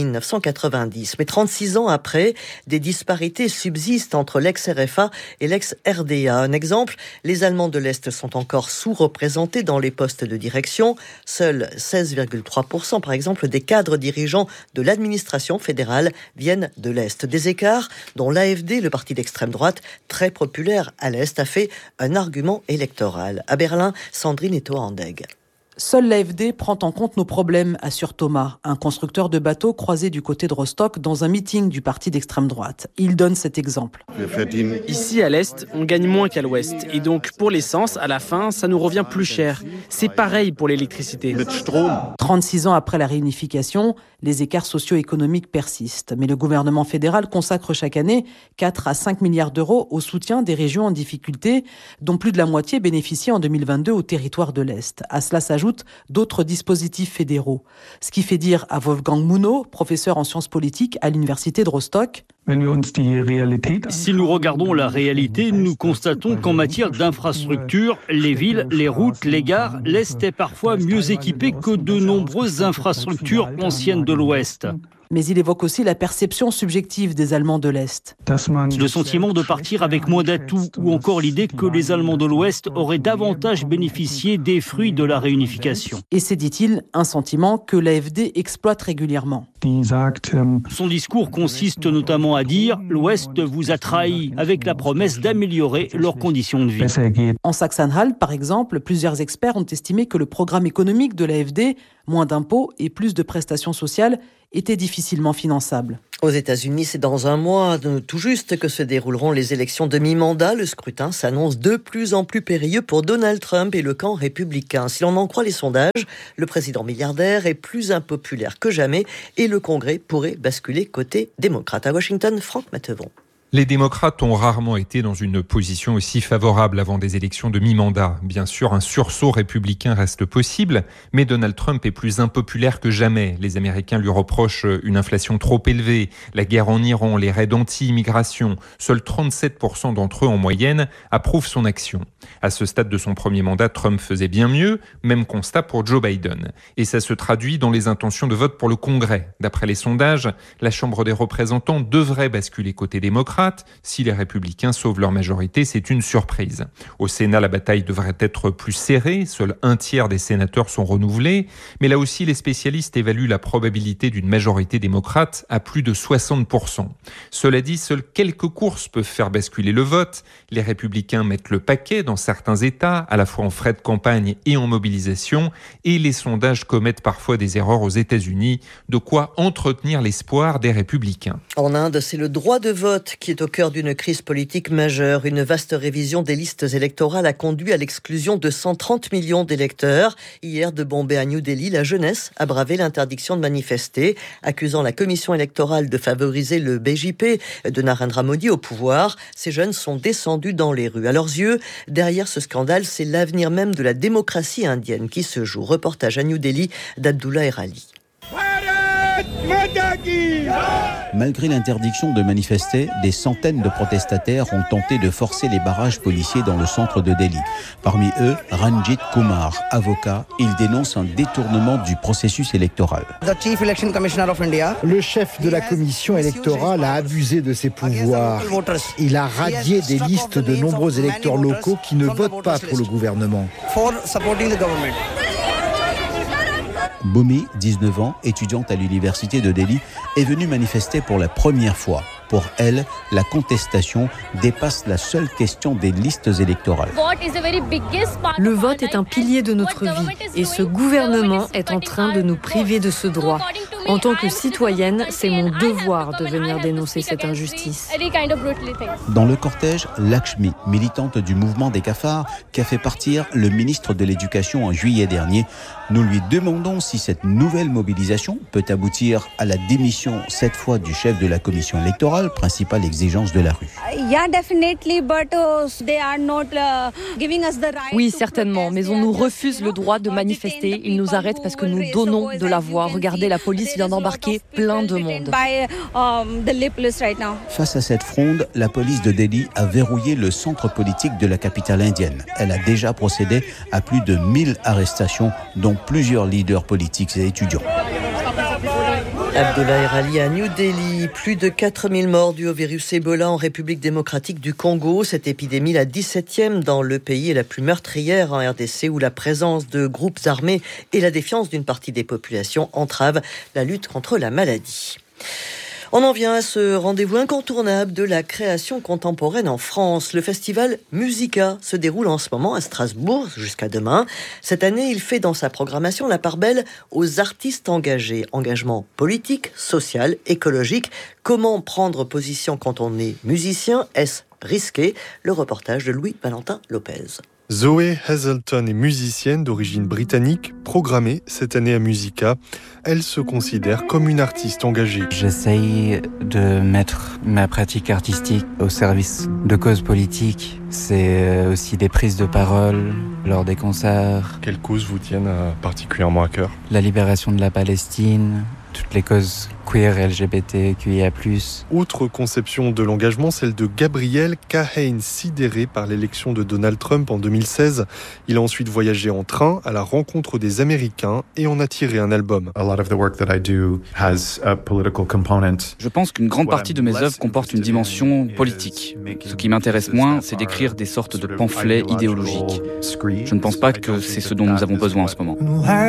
1990. Mais 36 ans après, des disparités subsistent entre l'ex-RFA et l'ex-RDA. Un exemple, les Allemands de l'Est sont encore sous-représentés dans les postes de direction. Seuls 16,3% par exemple des cadres dirigeants de l'administration fédérale viennent de l'Est. Des écarts dont l'AfD, le parti d'extrême droite, très populaire à l'Est, a fait un argument électoral. À Berlin, Sandrine Etoa-Andeg. Seule l'AfD prend en compte nos problèmes, assure Thomas, un constructeur de bateaux croisé du côté de Rostock dans un meeting du parti d'extrême droite. Il donne cet exemple. Ici, à l'Est, on gagne moins qu'à l'Ouest. Et donc, pour l'essence, à la fin, ça nous revient plus cher. C'est pareil pour l'électricité. 36 ans après la réunification, les écarts socio-économiques persistent. Mais le gouvernement fédéral consacre chaque année 4 à 5 milliards d'euros au soutien des régions en difficulté, dont plus de la moitié bénéficient en 2022 au territoire de l'Est. À cela s'ajoutent d'autres dispositifs fédéraux. Ce qui fait dire à Wolfgang Mouno, professeur en sciences politiques à l'université de Rostock: si nous regardons la réalité, nous constatons qu'en matière d'infrastructures, les villes, les routes, les gares, l'Est est parfois mieux équipé que de nombreuses infrastructures anciennes de l'Ouest. Mais il évoque aussi la perception subjective des Allemands de l'Est. Le sentiment de partir avec moins d'atouts ou encore l'idée que les Allemands de l'Ouest auraient davantage bénéficié des fruits de la réunification. Et c'est, dit-il, un sentiment que l'AfD exploite régulièrement. Son discours consiste notamment à dire « l'Ouest vous a trahi » avec la promesse d'améliorer leurs conditions de vie. En Saxe-Anhalt, par exemple, plusieurs experts ont estimé que le programme économique de l'AfD, moins d'impôts et plus de prestations sociales, était difficilement finançable. Aux États-Unis, c'est dans un mois tout juste que se dérouleront les élections de mi-mandat. Le scrutin s'annonce de plus en plus périlleux pour Donald Trump et le camp républicain. Si l'on en croit les sondages, le président milliardaire est plus impopulaire que jamais et le Congrès pourrait basculer côté démocrate. À Washington, Franck Mattevon. Les démocrates ont rarement été dans une position aussi favorable avant des élections de mi-mandat. Bien sûr, un sursaut républicain reste possible, mais Donald Trump est plus impopulaire que jamais. Les Américains lui reprochent une inflation trop élevée, la guerre en Iran, les raids anti-immigration. Seuls 37% d'entre eux, en moyenne, approuvent son action. À ce stade de son premier mandat, Trump faisait bien mieux, même constat pour Joe Biden. Et ça se traduit dans les intentions de vote pour le Congrès. D'après les sondages, la Chambre des représentants devrait basculer côté démocrate. Si les républicains sauvent leur majorité, c'est une surprise. Au Sénat, la bataille devrait être plus serrée. Seul un tiers des sénateurs sont renouvelés. Mais là aussi, les spécialistes évaluent la probabilité d'une majorité démocrate à plus de 60%. Cela dit, seules quelques courses peuvent faire basculer le vote. Les républicains mettent le paquet dans certains États, à la fois en frais de campagne et en mobilisation. Et les sondages commettent parfois des erreurs aux États-Unis. De quoi entretenir l'espoir des républicains. En Inde, c'est le droit de vote qui est au cœur d'une crise politique majeure. Une vaste révision des listes électorales a conduit à l'exclusion de 130 millions d'électeurs. Hier, de Bombay à New Delhi, la jeunesse a bravé l'interdiction de manifester, accusant la commission électorale de favoriser le BJP de Narendra Modi au pouvoir. Ces jeunes sont descendus dans les rues. À leurs yeux, derrière ce scandale, c'est l'avenir même de la démocratie indienne qui se joue. Reportage à New Delhi d'Abdullah Erali. Malgré l'interdiction de manifester, des centaines de protestataires ont tenté de forcer les barrages policiers dans le centre de Delhi. Parmi eux, Ranjit Kumar, avocat, il dénonce un détournement du processus électoral. Le chef de la commission électorale a abusé de ses pouvoirs. Il a radié des listes de nombreux électeurs locaux qui ne votent pas pour le gouvernement. Bhumi, 19 ans, étudiante à l'université de Delhi, est venue manifester pour la première fois. Pour elle, la contestation dépasse la seule question des listes électorales. Le vote est un pilier de notre vie et ce gouvernement est en train de nous priver de ce droit. En tant que citoyenne, c'est mon devoir de venir dénoncer cette injustice. Dans le cortège, Lakshmi, militante du mouvement des cafards, qui a fait partir le ministre de l'Éducation en juillet dernier, nous lui demandons si cette nouvelle mobilisation peut aboutir à la démission, cette fois du chef de la commission électorale, principale exigence de la rue. Oui, certainement, mais on nous refuse le droit de manifester. Ils nous arrêtent parce que nous donnons de la voix. Regardez, la police vient d'embarquer plein de monde. Face à cette fronde, la police de Delhi a verrouillé le centre politique de la capitale indienne. Elle a déjà procédé à plus de 1000 arrestations, dont plusieurs leaders politiques et étudiants. Abdullah Erali à New Delhi. Plus de 4000 morts dus au virus Ebola en République démocratique du Congo. Cette épidémie, la 17e dans le pays, est la plus meurtrière en RDC, où la présence de groupes armés et la défiance d'une partie des populations entravent la lutte contre la maladie. On en vient à ce rendez-vous incontournable de la création contemporaine en France. Le festival Musica se déroule en ce moment à Strasbourg jusqu'à demain. Cette année, il fait dans sa programmation la part belle aux artistes engagés. Engagement politique, social, écologique. Comment prendre position quand on est musicien? Est-ce risqué? Le reportage de Louis-Valentin Lopez. Zoé Hazelton est musicienne d'origine britannique, programmée cette année à Musica. Elle se considère comme une artiste engagée. J'essaye de mettre ma pratique artistique au service de causes politiques. C'est aussi des prises de parole lors des concerts. Quelles causes vous tiennent particulièrement à cœur? La libération de la Palestine, toutes les causes queer et LGBTQIA+. Autre conception de l'engagement, celle de Gabriel Kahane, sidéré par l'élection de Donald Trump en 2016. Il a ensuite voyagé en train à la rencontre des Américains et en a tiré un album. Je pense qu'une grande partie de mes œuvres comporte une dimension politique. Ce qui m'intéresse moins, c'est d'écrire des sortes de pamphlets idéologiques. Je ne pense pas que c'est ce dont nous avons besoin en ce moment.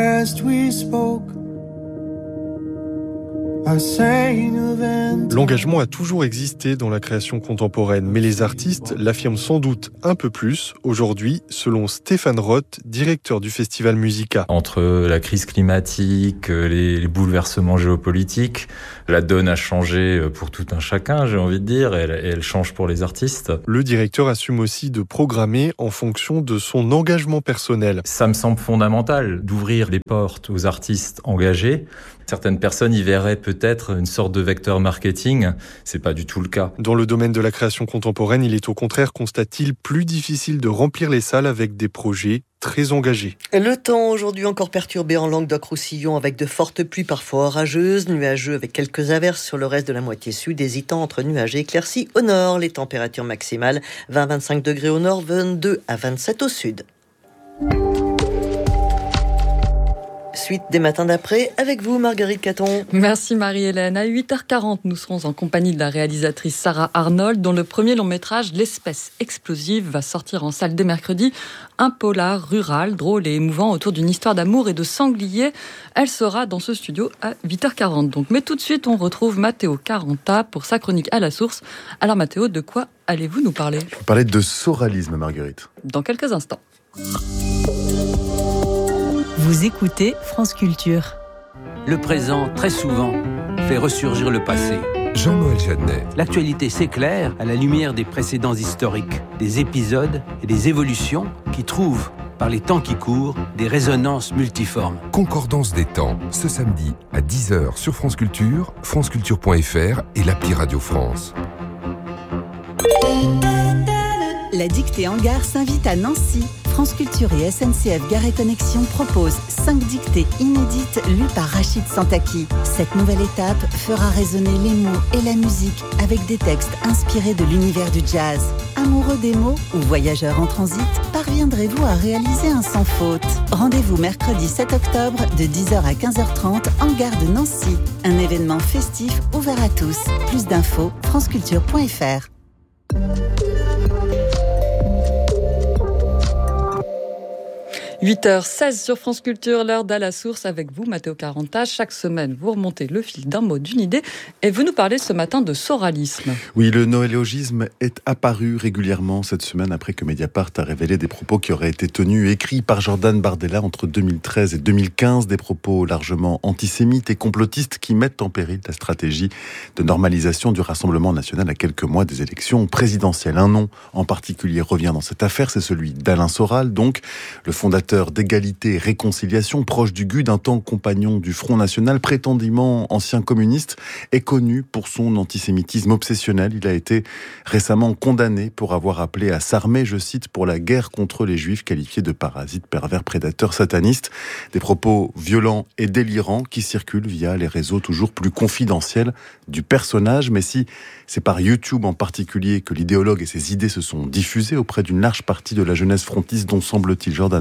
L'engagement a toujours existé dans la création contemporaine, mais les artistes l'affirment sans doute un peu plus aujourd'hui, selon Stéphane Roth, directeur du festival Musica. Entre la crise climatique, les bouleversements géopolitiques, la donne a changé pour tout un chacun, j'ai envie de dire, et elle change pour les artistes. Le directeur assume aussi de programmer en fonction de son engagement personnel. Ça me semble fondamental d'ouvrir les portes aux artistes engagés. Certaines personnes y verraient peut-être une sorte de vecteur marketing. C'est pas du tout le cas. Dans le domaine de la création contemporaine, il est au contraire, constate-t-il, plus difficile de remplir les salles avec des projets très engagés. Le temps aujourd'hui encore perturbé en Languedoc-Roussillon avec de fortes pluies parfois orageuses, nuageux avec quelques averses sur le reste de la moitié sud, hésitant entre nuages et éclaircies au nord. Les températures maximales 20-25 degrés au nord, 22 à 27 au sud. Suite des matins d'après, avec vous Marguerite Caton. Merci Marie-Hélène. À 8h40, nous serons en compagnie de la réalisatrice Sarah Arnold, dont le premier long métrage, L'espèce explosive, va sortir en salle dès mercredi. Un polar rural, drôle et émouvant autour d'une histoire d'amour et de sangliers. Elle sera dans ce studio à 8h40. Donc. Mais tout de suite, on retrouve Matteo Caranta pour sa chronique à la source. Alors Matteo, de quoi allez-vous nous parler? Je vais parler de soralisme, Marguerite. Dans quelques instants. Vous écoutez France Culture. Le présent, très souvent, fait ressurgir le passé. Jean-Noël Jeannet. L'actualité s'éclaire à la lumière des précédents historiques, des épisodes et des évolutions qui trouvent, par les temps qui courent, des résonances multiformes. Concordance des temps, ce samedi à 10h sur France Culture, franceculture.fr et l'appli Radio France. La dictée en gare s'invite à Nancy. France Culture et SNCF Gare et Connexion proposent 5 dictées inédites lues par Rachid Santaki. Cette nouvelle étape fera résonner les mots et la musique avec des textes inspirés de l'univers du jazz. Amoureux des mots ou voyageurs en transit, parviendrez-vous à réaliser un sans faute? Rendez-vous mercredi 7 octobre de 10h à 15h30 en gare de Nancy. Un événement festif ouvert à tous. Plus d'infos, franceculture.fr. 8h16 sur France Culture, l'heure d'à la source avec vous, Matteo Caranta. Chaque semaine, vous remontez le fil d'un mot, d'une idée, et vous nous parlez ce matin de soralisme. Oui, le noélogisme est apparu régulièrement cette semaine après que Mediapart a révélé des propos qui auraient été tenus, écrits par Jordan Bardella entre 2013 et 2015, des propos largement antisémites et complotistes qui mettent en péril la stratégie de normalisation du Rassemblement national à quelques mois des élections présidentielles. Un nom en particulier revient dans cette affaire, c'est celui d'Alain Soral, donc le fondateur d'égalité et réconciliation, proche du GUD, un temps compagnon du Front National, prétendument ancien communiste, est connu pour son antisémitisme obsessionnel. Il a été récemment condamné pour avoir appelé à s'armer, je cite, pour la guerre contre les Juifs, qualifiés de parasites, pervers, prédateurs, satanistes. Des propos violents et délirants qui circulent via les réseaux toujours plus confidentiels du personnage. Mais si c'est par YouTube en particulier que l'idéologue et ses idées se sont diffusées auprès d'une large partie de la jeunesse frontiste dont semble-t-il Jordan Bardella,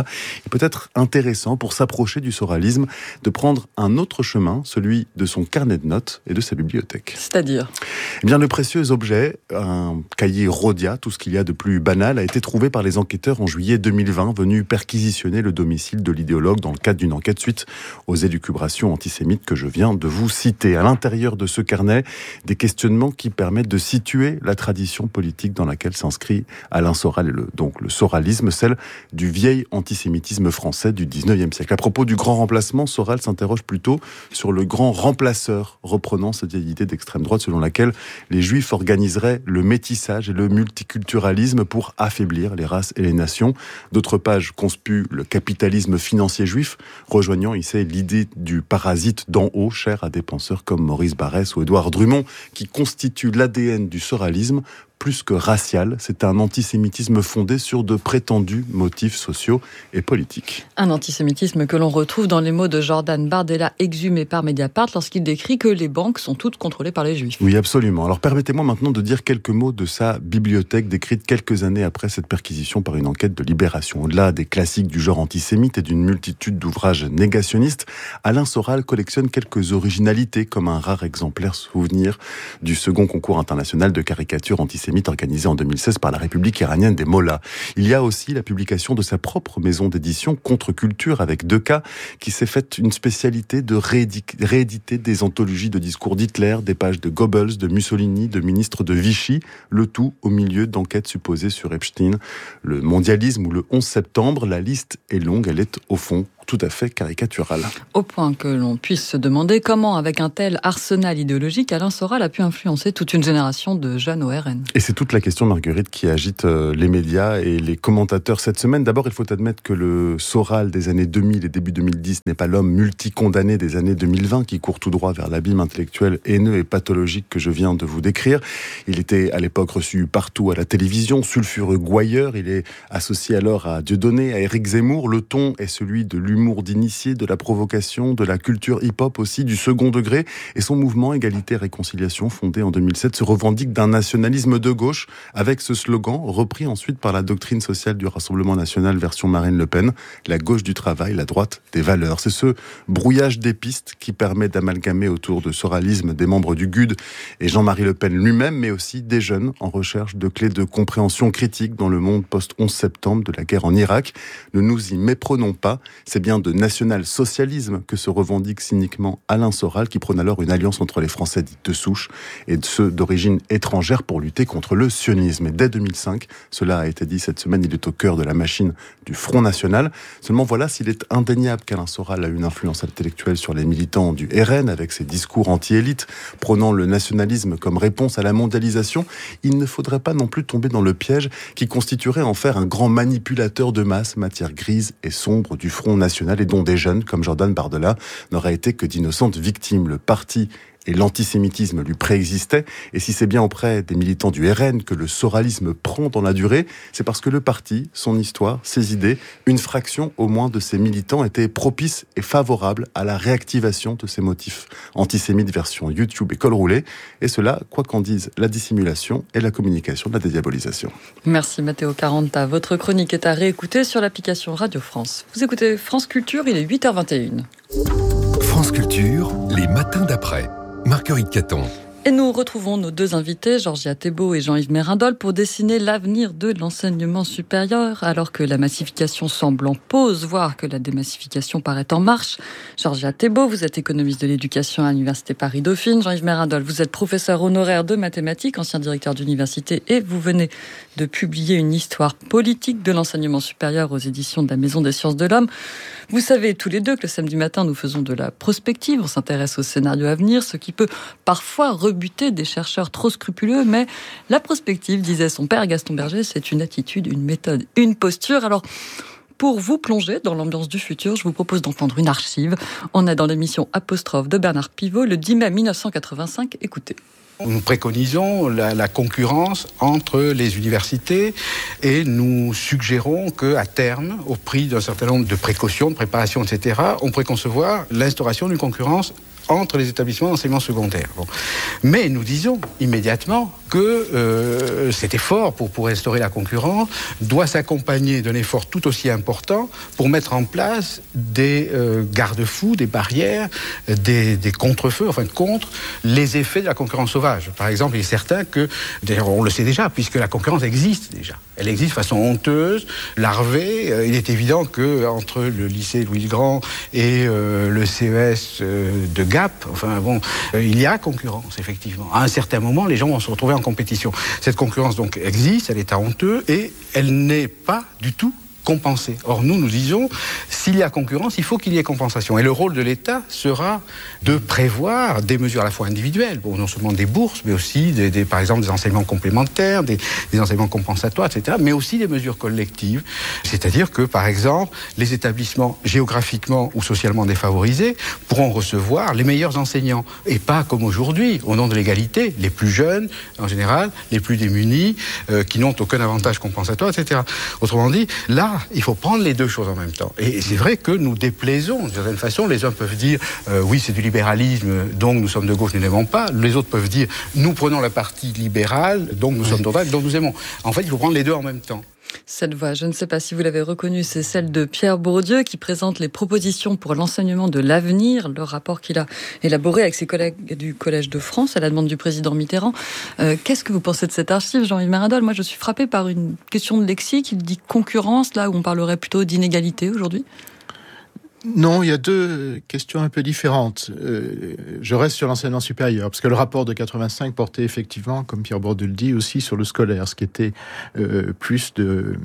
médias, il peut être intéressant pour s'approcher du soralisme de prendre un autre chemin, celui de son carnet de notes et de sa bibliothèque. C'est-à-dire ? Eh bien, le précieux objet, un cahier Rhodia, tout ce qu'il y a de plus banal, a été trouvé par les enquêteurs en juillet 2020, venus perquisitionner le domicile de l'idéologue dans le cadre d'une enquête suite aux élucubrations antisémites que je viens de vous citer. À l'intérieur de ce carnet, des questionnements qui permettent de situer la tradition politique dans laquelle s'inscrit Alain Soral et donc le soralisme, celle du vieil antisémitisme français du 19e siècle. À propos du grand remplacement, Soral s'interroge plutôt sur le grand remplaceur, reprenant cette vieille idée d'extrême droite selon laquelle les Juifs organiseraient le métissage et le multiculturalisme pour affaiblir les races et les nations. D'autres pages conspuent le capitalisme financier juif, rejoignant ici l'idée du parasite d'en haut, cher à des penseurs comme Maurice Barrès ou Édouard Drummond, qui constitue l'ADN du soralisme. Plus que racial, c'est un antisémitisme fondé sur de prétendus motifs sociaux et politiques. Un antisémitisme que l'on retrouve dans les mots de Jordan Bardella exhumés par Mediapart lorsqu'il décrit que les banques sont toutes contrôlées par les Juifs. Oui, absolument. Alors permettez-moi maintenant de dire quelques mots de sa bibliothèque décrite quelques années après cette perquisition par une enquête de Libération. Au-delà des classiques du genre antisémite et d'une multitude d'ouvrages négationnistes, Alain Soral collectionne quelques originalités comme un rare exemplaire souvenir du second concours international de caricature antisémite organisé en 2016 par la République iranienne des Mollahs. Il y a aussi la publication de sa propre maison d'édition Contre-Culture avec 2 cas qui s'est faite une spécialité de rééditer des anthologies de discours d'Hitler, des pages de Goebbels, de Mussolini, de ministres de Vichy, le tout au milieu d'enquêtes supposées sur Epstein, le mondialisme ou le 11 septembre. La liste est longue, elle est au fond tout à fait caricaturale. Au point que l'on puisse se demander comment, avec un tel arsenal idéologique, Alain Soral a pu influencer toute une génération de jeunes au RN. Et c'est toute la question, Marguerite, qui agite les médias et les commentateurs cette semaine. D'abord, il faut admettre que le Soral des années 2000 et début 2010 n'est pas l'homme multicondamné des années 2020 qui court tout droit vers l'abîme intellectuel haineux et pathologique que je viens de vous décrire. Il était à l'époque reçu partout à la télévision, sulfureux gouailleur. Il est associé alors à Dieudonné, à Éric Zemmour. Le ton est celui de l'humour d'initié, de la provocation, de la culture hip-hop aussi, du second degré. Et son mouvement Égalité-Réconciliation, fondé en 2007, se revendique d'un nationalisme de gauche, avec ce slogan, repris ensuite par la doctrine sociale du Rassemblement national version Marine Le Pen, la gauche du travail, la droite des valeurs. C'est ce brouillage des pistes qui permet d'amalgamer autour de soralisme des membres du GUD et Jean-Marie Le Pen lui-même, mais aussi des jeunes en recherche de clés de compréhension critique dans le monde post-11 septembre de la guerre en Irak. Ne nous y méprenons pas, c'est bien de national-socialisme que se revendique cyniquement Alain Soral, qui prône alors une alliance entre les Français dits de souche et ceux d'origine étrangère pour lutter contre le sionisme. Et dès 2005, cela a été dit cette semaine, il est au cœur de la machine du Front National. Seulement voilà, s'il est indéniable qu'Alain Soral a une influence intellectuelle sur les militants du RN avec ses discours anti-élites, prônant le nationalisme comme réponse à la mondialisation, il ne faudrait pas non plus tomber dans le piège qui constituerait en faire un grand manipulateur de masse, matière grise et sombre du Front National et dont des jeunes comme Jordan Bardella n'auraient été que d'innocentes victimes. Le parti et l'antisémitisme lui préexistaient, et si c'est bien auprès des militants du RN que le soralisme prend dans la durée, c'est parce que le parti, son histoire, ses idées, une fraction au moins de ses militants étaient propices et favorables à la réactivation de ces motifs antisémites version YouTube et col roulé, et cela, quoi qu'en dise la dissimulation et la communication de la dédiabolisation. Merci Matteo Caranta. Votre chronique est à réécouter sur l'application Radio France. Vous écoutez France Culture, il est 8h21. France Culture, les matins d'après. Marguerite Caton. Et nous retrouvons nos 2 invités, Georgia Thébault et Jean-Yves Mérindol, pour dessiner l'avenir de l'enseignement supérieur, alors que la massification semble en pause, voire que la démassification paraît en marche. Georgia Thébault, vous êtes économiste de l'éducation à l'Université Paris-Dauphine. Jean-Yves Mérindol, vous êtes professeur honoraire de mathématiques, ancien directeur d'université, et vous venez de publier une histoire politique de l'enseignement supérieur aux éditions de la Maison des Sciences de l'Homme. Vous savez tous les deux que le samedi matin, nous faisons de la prospective, on s'intéresse au scénario à venir, ce qui peut parfois rebuter des chercheurs trop scrupuleux, mais la prospective, disait son père Gaston Berger, c'est une attitude, une méthode, une posture. Alors, pour vous plonger dans l'ambiance du futur, je vous propose d'entendre une archive. On est dans l'émission Apostrophe de Bernard Pivot, le 10 mai 1985. Écoutez. Nous préconisons la concurrence entre les universités et nous suggérons qu'à terme, au prix d'un certain nombre de précautions, de préparations, etc., on pourrait concevoir l'instauration d'une concurrence entre les établissements d'enseignement secondaire. Bon. Mais nous disons immédiatement que cet effort pour restaurer la concurrence doit s'accompagner d'un effort tout aussi important pour mettre en place des garde-fous, des barrières, des contre-feux, enfin contre les effets de la concurrence sauvage. Par exemple, il est certain que, d'ailleurs on le sait déjà, puisque la concurrence existe déjà. Elle existe de façon honteuse, larvée. Il est évident qu'entre le lycée Louis-le-Grand et le CES de Gap, enfin bon, il y a concurrence, effectivement. À un certain moment, les gens vont se retrouver en compétition. Cette concurrence, donc, existe, elle est à honteux, et elle n'est pas du tout compensée. Or, nous disons, s'il y a concurrence, il faut qu'il y ait compensation. Et le rôle de l'État sera de prévoir des mesures à la fois individuelles, bon, non seulement des bourses, mais aussi, par exemple, des enseignements complémentaires, des enseignements compensatoires, etc., mais aussi des mesures collectives. C'est-à-dire que, par exemple, les établissements géographiquement ou socialement défavorisés pourront recevoir les meilleurs enseignants. Et pas comme aujourd'hui, au nom de l'égalité, les plus jeunes, en général, les plus démunis, qui n'ont aucun avantage compensatoire, etc. Autrement dit, là, il faut prendre les deux choses en même temps. Et c'est vrai que nous déplaisons, d'une certaine façon. Les uns peuvent dire oui, c'est du libéralisme, donc nous sommes de gauche, nous n'aimons pas. Les autres peuvent dire nous prenons la partie libérale, donc nous sommes de droite, donc nous aimons. En fait, il faut prendre les deux en même temps. Cette voix, je ne sais pas si vous l'avez reconnue, c'est celle de Pierre Bourdieu qui présente les propositions pour l'enseignement de l'avenir, le rapport qu'il a élaboré avec ses collègues du Collège de France à la demande du président Mitterrand. Qu'est-ce que vous pensez de cette archive, Jean-Yves Maradol ? Moi, je suis frappée par une question de lexique. Il dit concurrence, là où on parlerait plutôt d'inégalité aujourd'hui. Non, il y a deux questions un peu différentes. Je reste sur l'enseignement supérieur, parce que le rapport de 85 portait effectivement, comme Pierre Bourdieu le dit, aussi sur le scolaire, ce qui était plus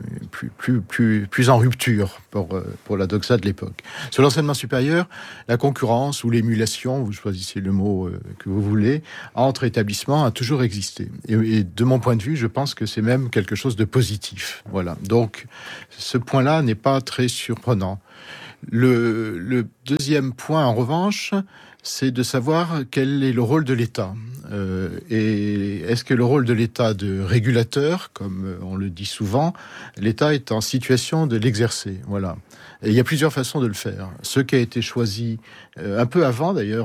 en rupture pour la doxa de l'époque. Sur l'enseignement supérieur, la concurrence ou l'émulation, vous choisissez le mot que vous voulez, entre établissements a toujours existé. Et de mon point de vue, je pense que c'est même quelque chose de positif. Voilà. Donc, ce point-là n'est pas très surprenant. Le deuxième point, en revanche, c'est de savoir quel est le rôle de l'État. Et est-ce que le rôle de l'État de régulateur, comme on le dit souvent, l'État est en situation de l'exercer. Voilà. Et il y a plusieurs façons de le faire. Ce qui a été choisi un peu avant, d'ailleurs,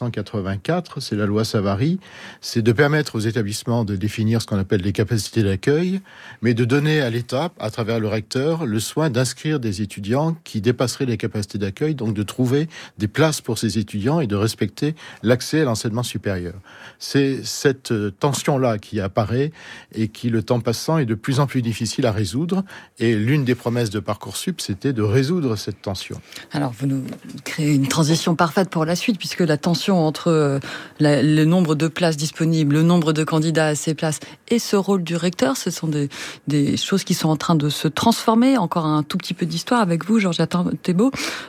1984, c'est la loi Savary, c'est de permettre aux établissements de définir ce qu'on appelle les capacités d'accueil, mais de donner à l'État, à travers le recteur, le soin d'inscrire des étudiants qui dépasseraient les capacités d'accueil, donc de trouver des places pour ces étudiants et de respecter l'accès à l'enseignement supérieur. C'est cette tension-là qui apparaît et qui, le temps passant, est de plus en plus difficile à résoudre. Et l'une des promesses de Parcoursup, c'était de résoudre cette tension. Alors, vous nous créez une transition parfaite pour la suite, puisque la tension entre le nombre de places disponibles, le nombre de candidats à ces places et ce rôle du recteur, ce sont des choses qui sont en train de se transformer. Encore un tout petit peu d'histoire avec vous, Georgia Thébault.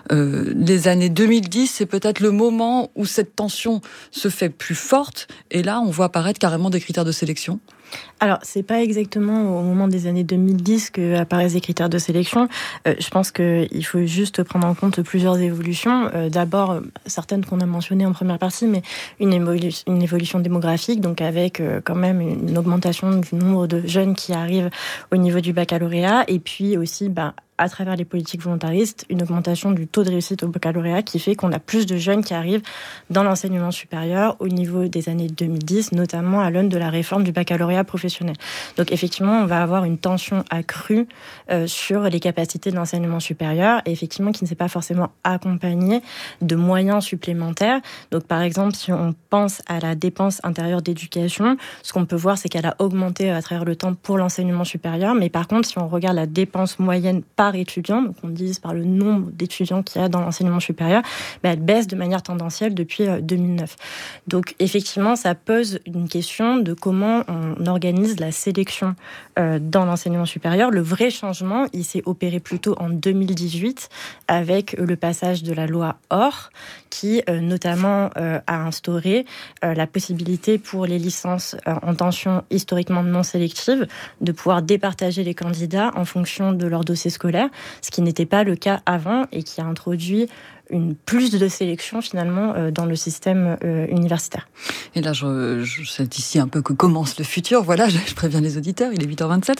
Les années 2010, c'est peut-être le moment où cette tension se fait plus forte, et là, on voit apparaître carrément des critères de sélection. Alors, c'est pas exactement au moment des années 2010 que apparaissent les critères de sélection. Je pense qu'il faut juste prendre en compte plusieurs évolutions. D'abord, certaines qu'on a mentionnées en première partie, mais une évolution démographique, donc avec quand même une augmentation du nombre de jeunes qui arrivent au niveau du baccalauréat, et puis aussi, à travers les politiques volontaristes, une augmentation du taux de réussite au baccalauréat qui fait qu'on a plus de jeunes qui arrivent dans l'enseignement supérieur au niveau des années 2010, notamment à l'aune de la réforme du baccalauréat professionnel. Donc effectivement, on va avoir une tension accrue sur les capacités de l'enseignement supérieur, et effectivement qui ne s'est pas forcément accompagnée de moyens supplémentaires. Donc par exemple, si on pense à la dépense intérieure d'éducation, ce qu'on peut voir, c'est qu'elle a augmenté à travers le temps pour l'enseignement supérieur, mais par contre, si on regarde la dépense moyenne par étudiant, donc on divise par le nombre d'étudiants qu'il y a dans l'enseignement supérieur, elle baisse de manière tendancielle depuis 2009. Donc effectivement, ça pose une question de comment on organise la sélection dans l'enseignement supérieur. Le vrai changement, il s'est opéré plutôt en 2018 avec le passage de la loi OR qui notamment a instauré la possibilité pour les licences en tension historiquement non sélective de pouvoir départager les candidats en fonction de leur dossier scolaire, ce qui n'était pas le cas avant et qui a introduit plus de sélection finalement dans le système universitaire. Et là, c'est ici un peu que commence le futur. Voilà, je préviens les auditeurs, il est 8h27.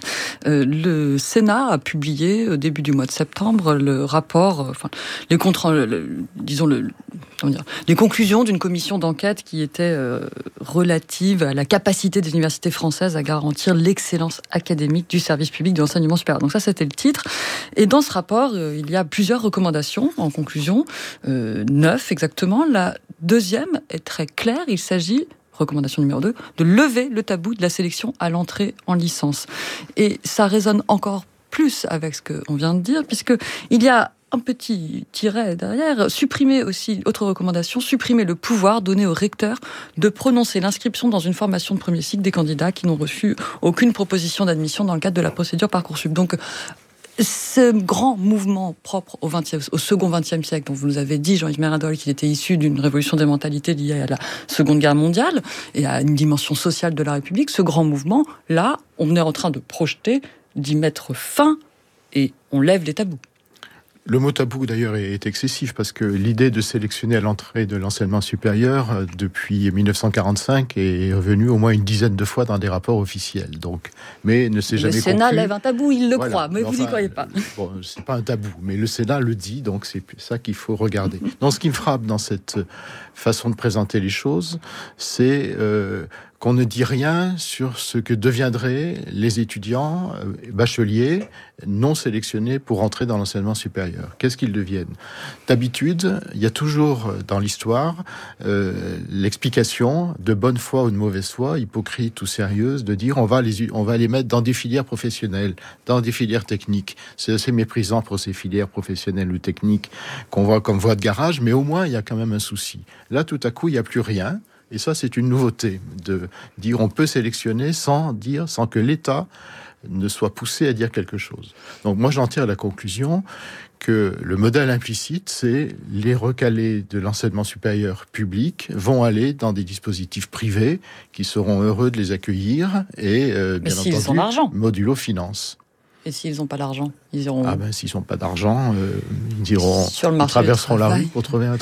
Le Sénat a publié au début du mois de septembre le rapport, les comptes, disons les conclusions d'une commission d'enquête qui était relative à la capacité des universités françaises à garantir l'excellence académique du service public de l'enseignement supérieur. Donc ça, c'était le titre. Et dans ce rapport, il y a plusieurs recommandations en conclusion, 9 exactement. La deuxième est très claire. Il s'agit, recommandation numéro 2, de lever le tabou de la sélection à l'entrée en licence. Et ça résonne encore plus avec ce qu'on vient de dire, puisqu'il y a un petit tiret derrière, supprimer aussi, autre recommandation, supprimer le pouvoir donné au recteur de prononcer l'inscription dans une formation de premier cycle des candidats qui n'ont reçu aucune proposition d'admission dans le cadre de la procédure Parcoursup. Donc, ce grand mouvement propre au second XXe siècle, dont vous nous avez dit, Jean-Yves Méradol, qu'il était issu d'une révolution des mentalités liée à la Seconde Guerre mondiale et à une dimension sociale de la République, ce grand mouvement, là, on est en train de projeter, d'y mettre fin, et on lève les tabous. Le mot tabou, d'ailleurs, est excessif parce que l'idée de sélectionner à l'entrée de l'enseignement supérieur, depuis 1945, est revenue au moins une dizaine de fois dans des rapports officiels. Donc, mais ne s'est jamais conclu. Le Sénat lève un tabou, il le croit, mais vous n'y croyez pas. Bon, c'est pas un tabou, mais le Sénat le dit, donc c'est ça qu'il faut regarder. Donc, ce qui me frappe dans cette façon de présenter les choses, c'est qu'on ne dit rien sur ce que deviendraient les étudiants bacheliers non sélectionnés pour entrer dans l'enseignement supérieur. Qu'est-ce qu'ils deviennent ? D'habitude, il y a toujours dans l'histoire l'explication de bonne foi ou de mauvaise foi, hypocrite ou sérieuse, de dire on va les mettre dans des filières professionnelles, dans des filières techniques. C'est assez méprisant pour ces filières professionnelles ou techniques qu'on voit comme voie de garage, mais au moins il y a quand même un souci. Là, tout à coup, il n'y a plus rien. Et ça, c'est une nouveauté, de dire on peut sélectionner sans que l'État ne soit poussé à dire quelque chose. Donc moi, j'en tire la conclusion que le modèle implicite, c'est les recalés de l'enseignement supérieur public vont aller dans des dispositifs privés qui seront heureux de les accueillir et, bien entendu, modulo finance. Et s'ils n'ont pas d'argent, ils iront... s'ils n'ont pas d'argent, ils traverseront la rue pour trouver un travail.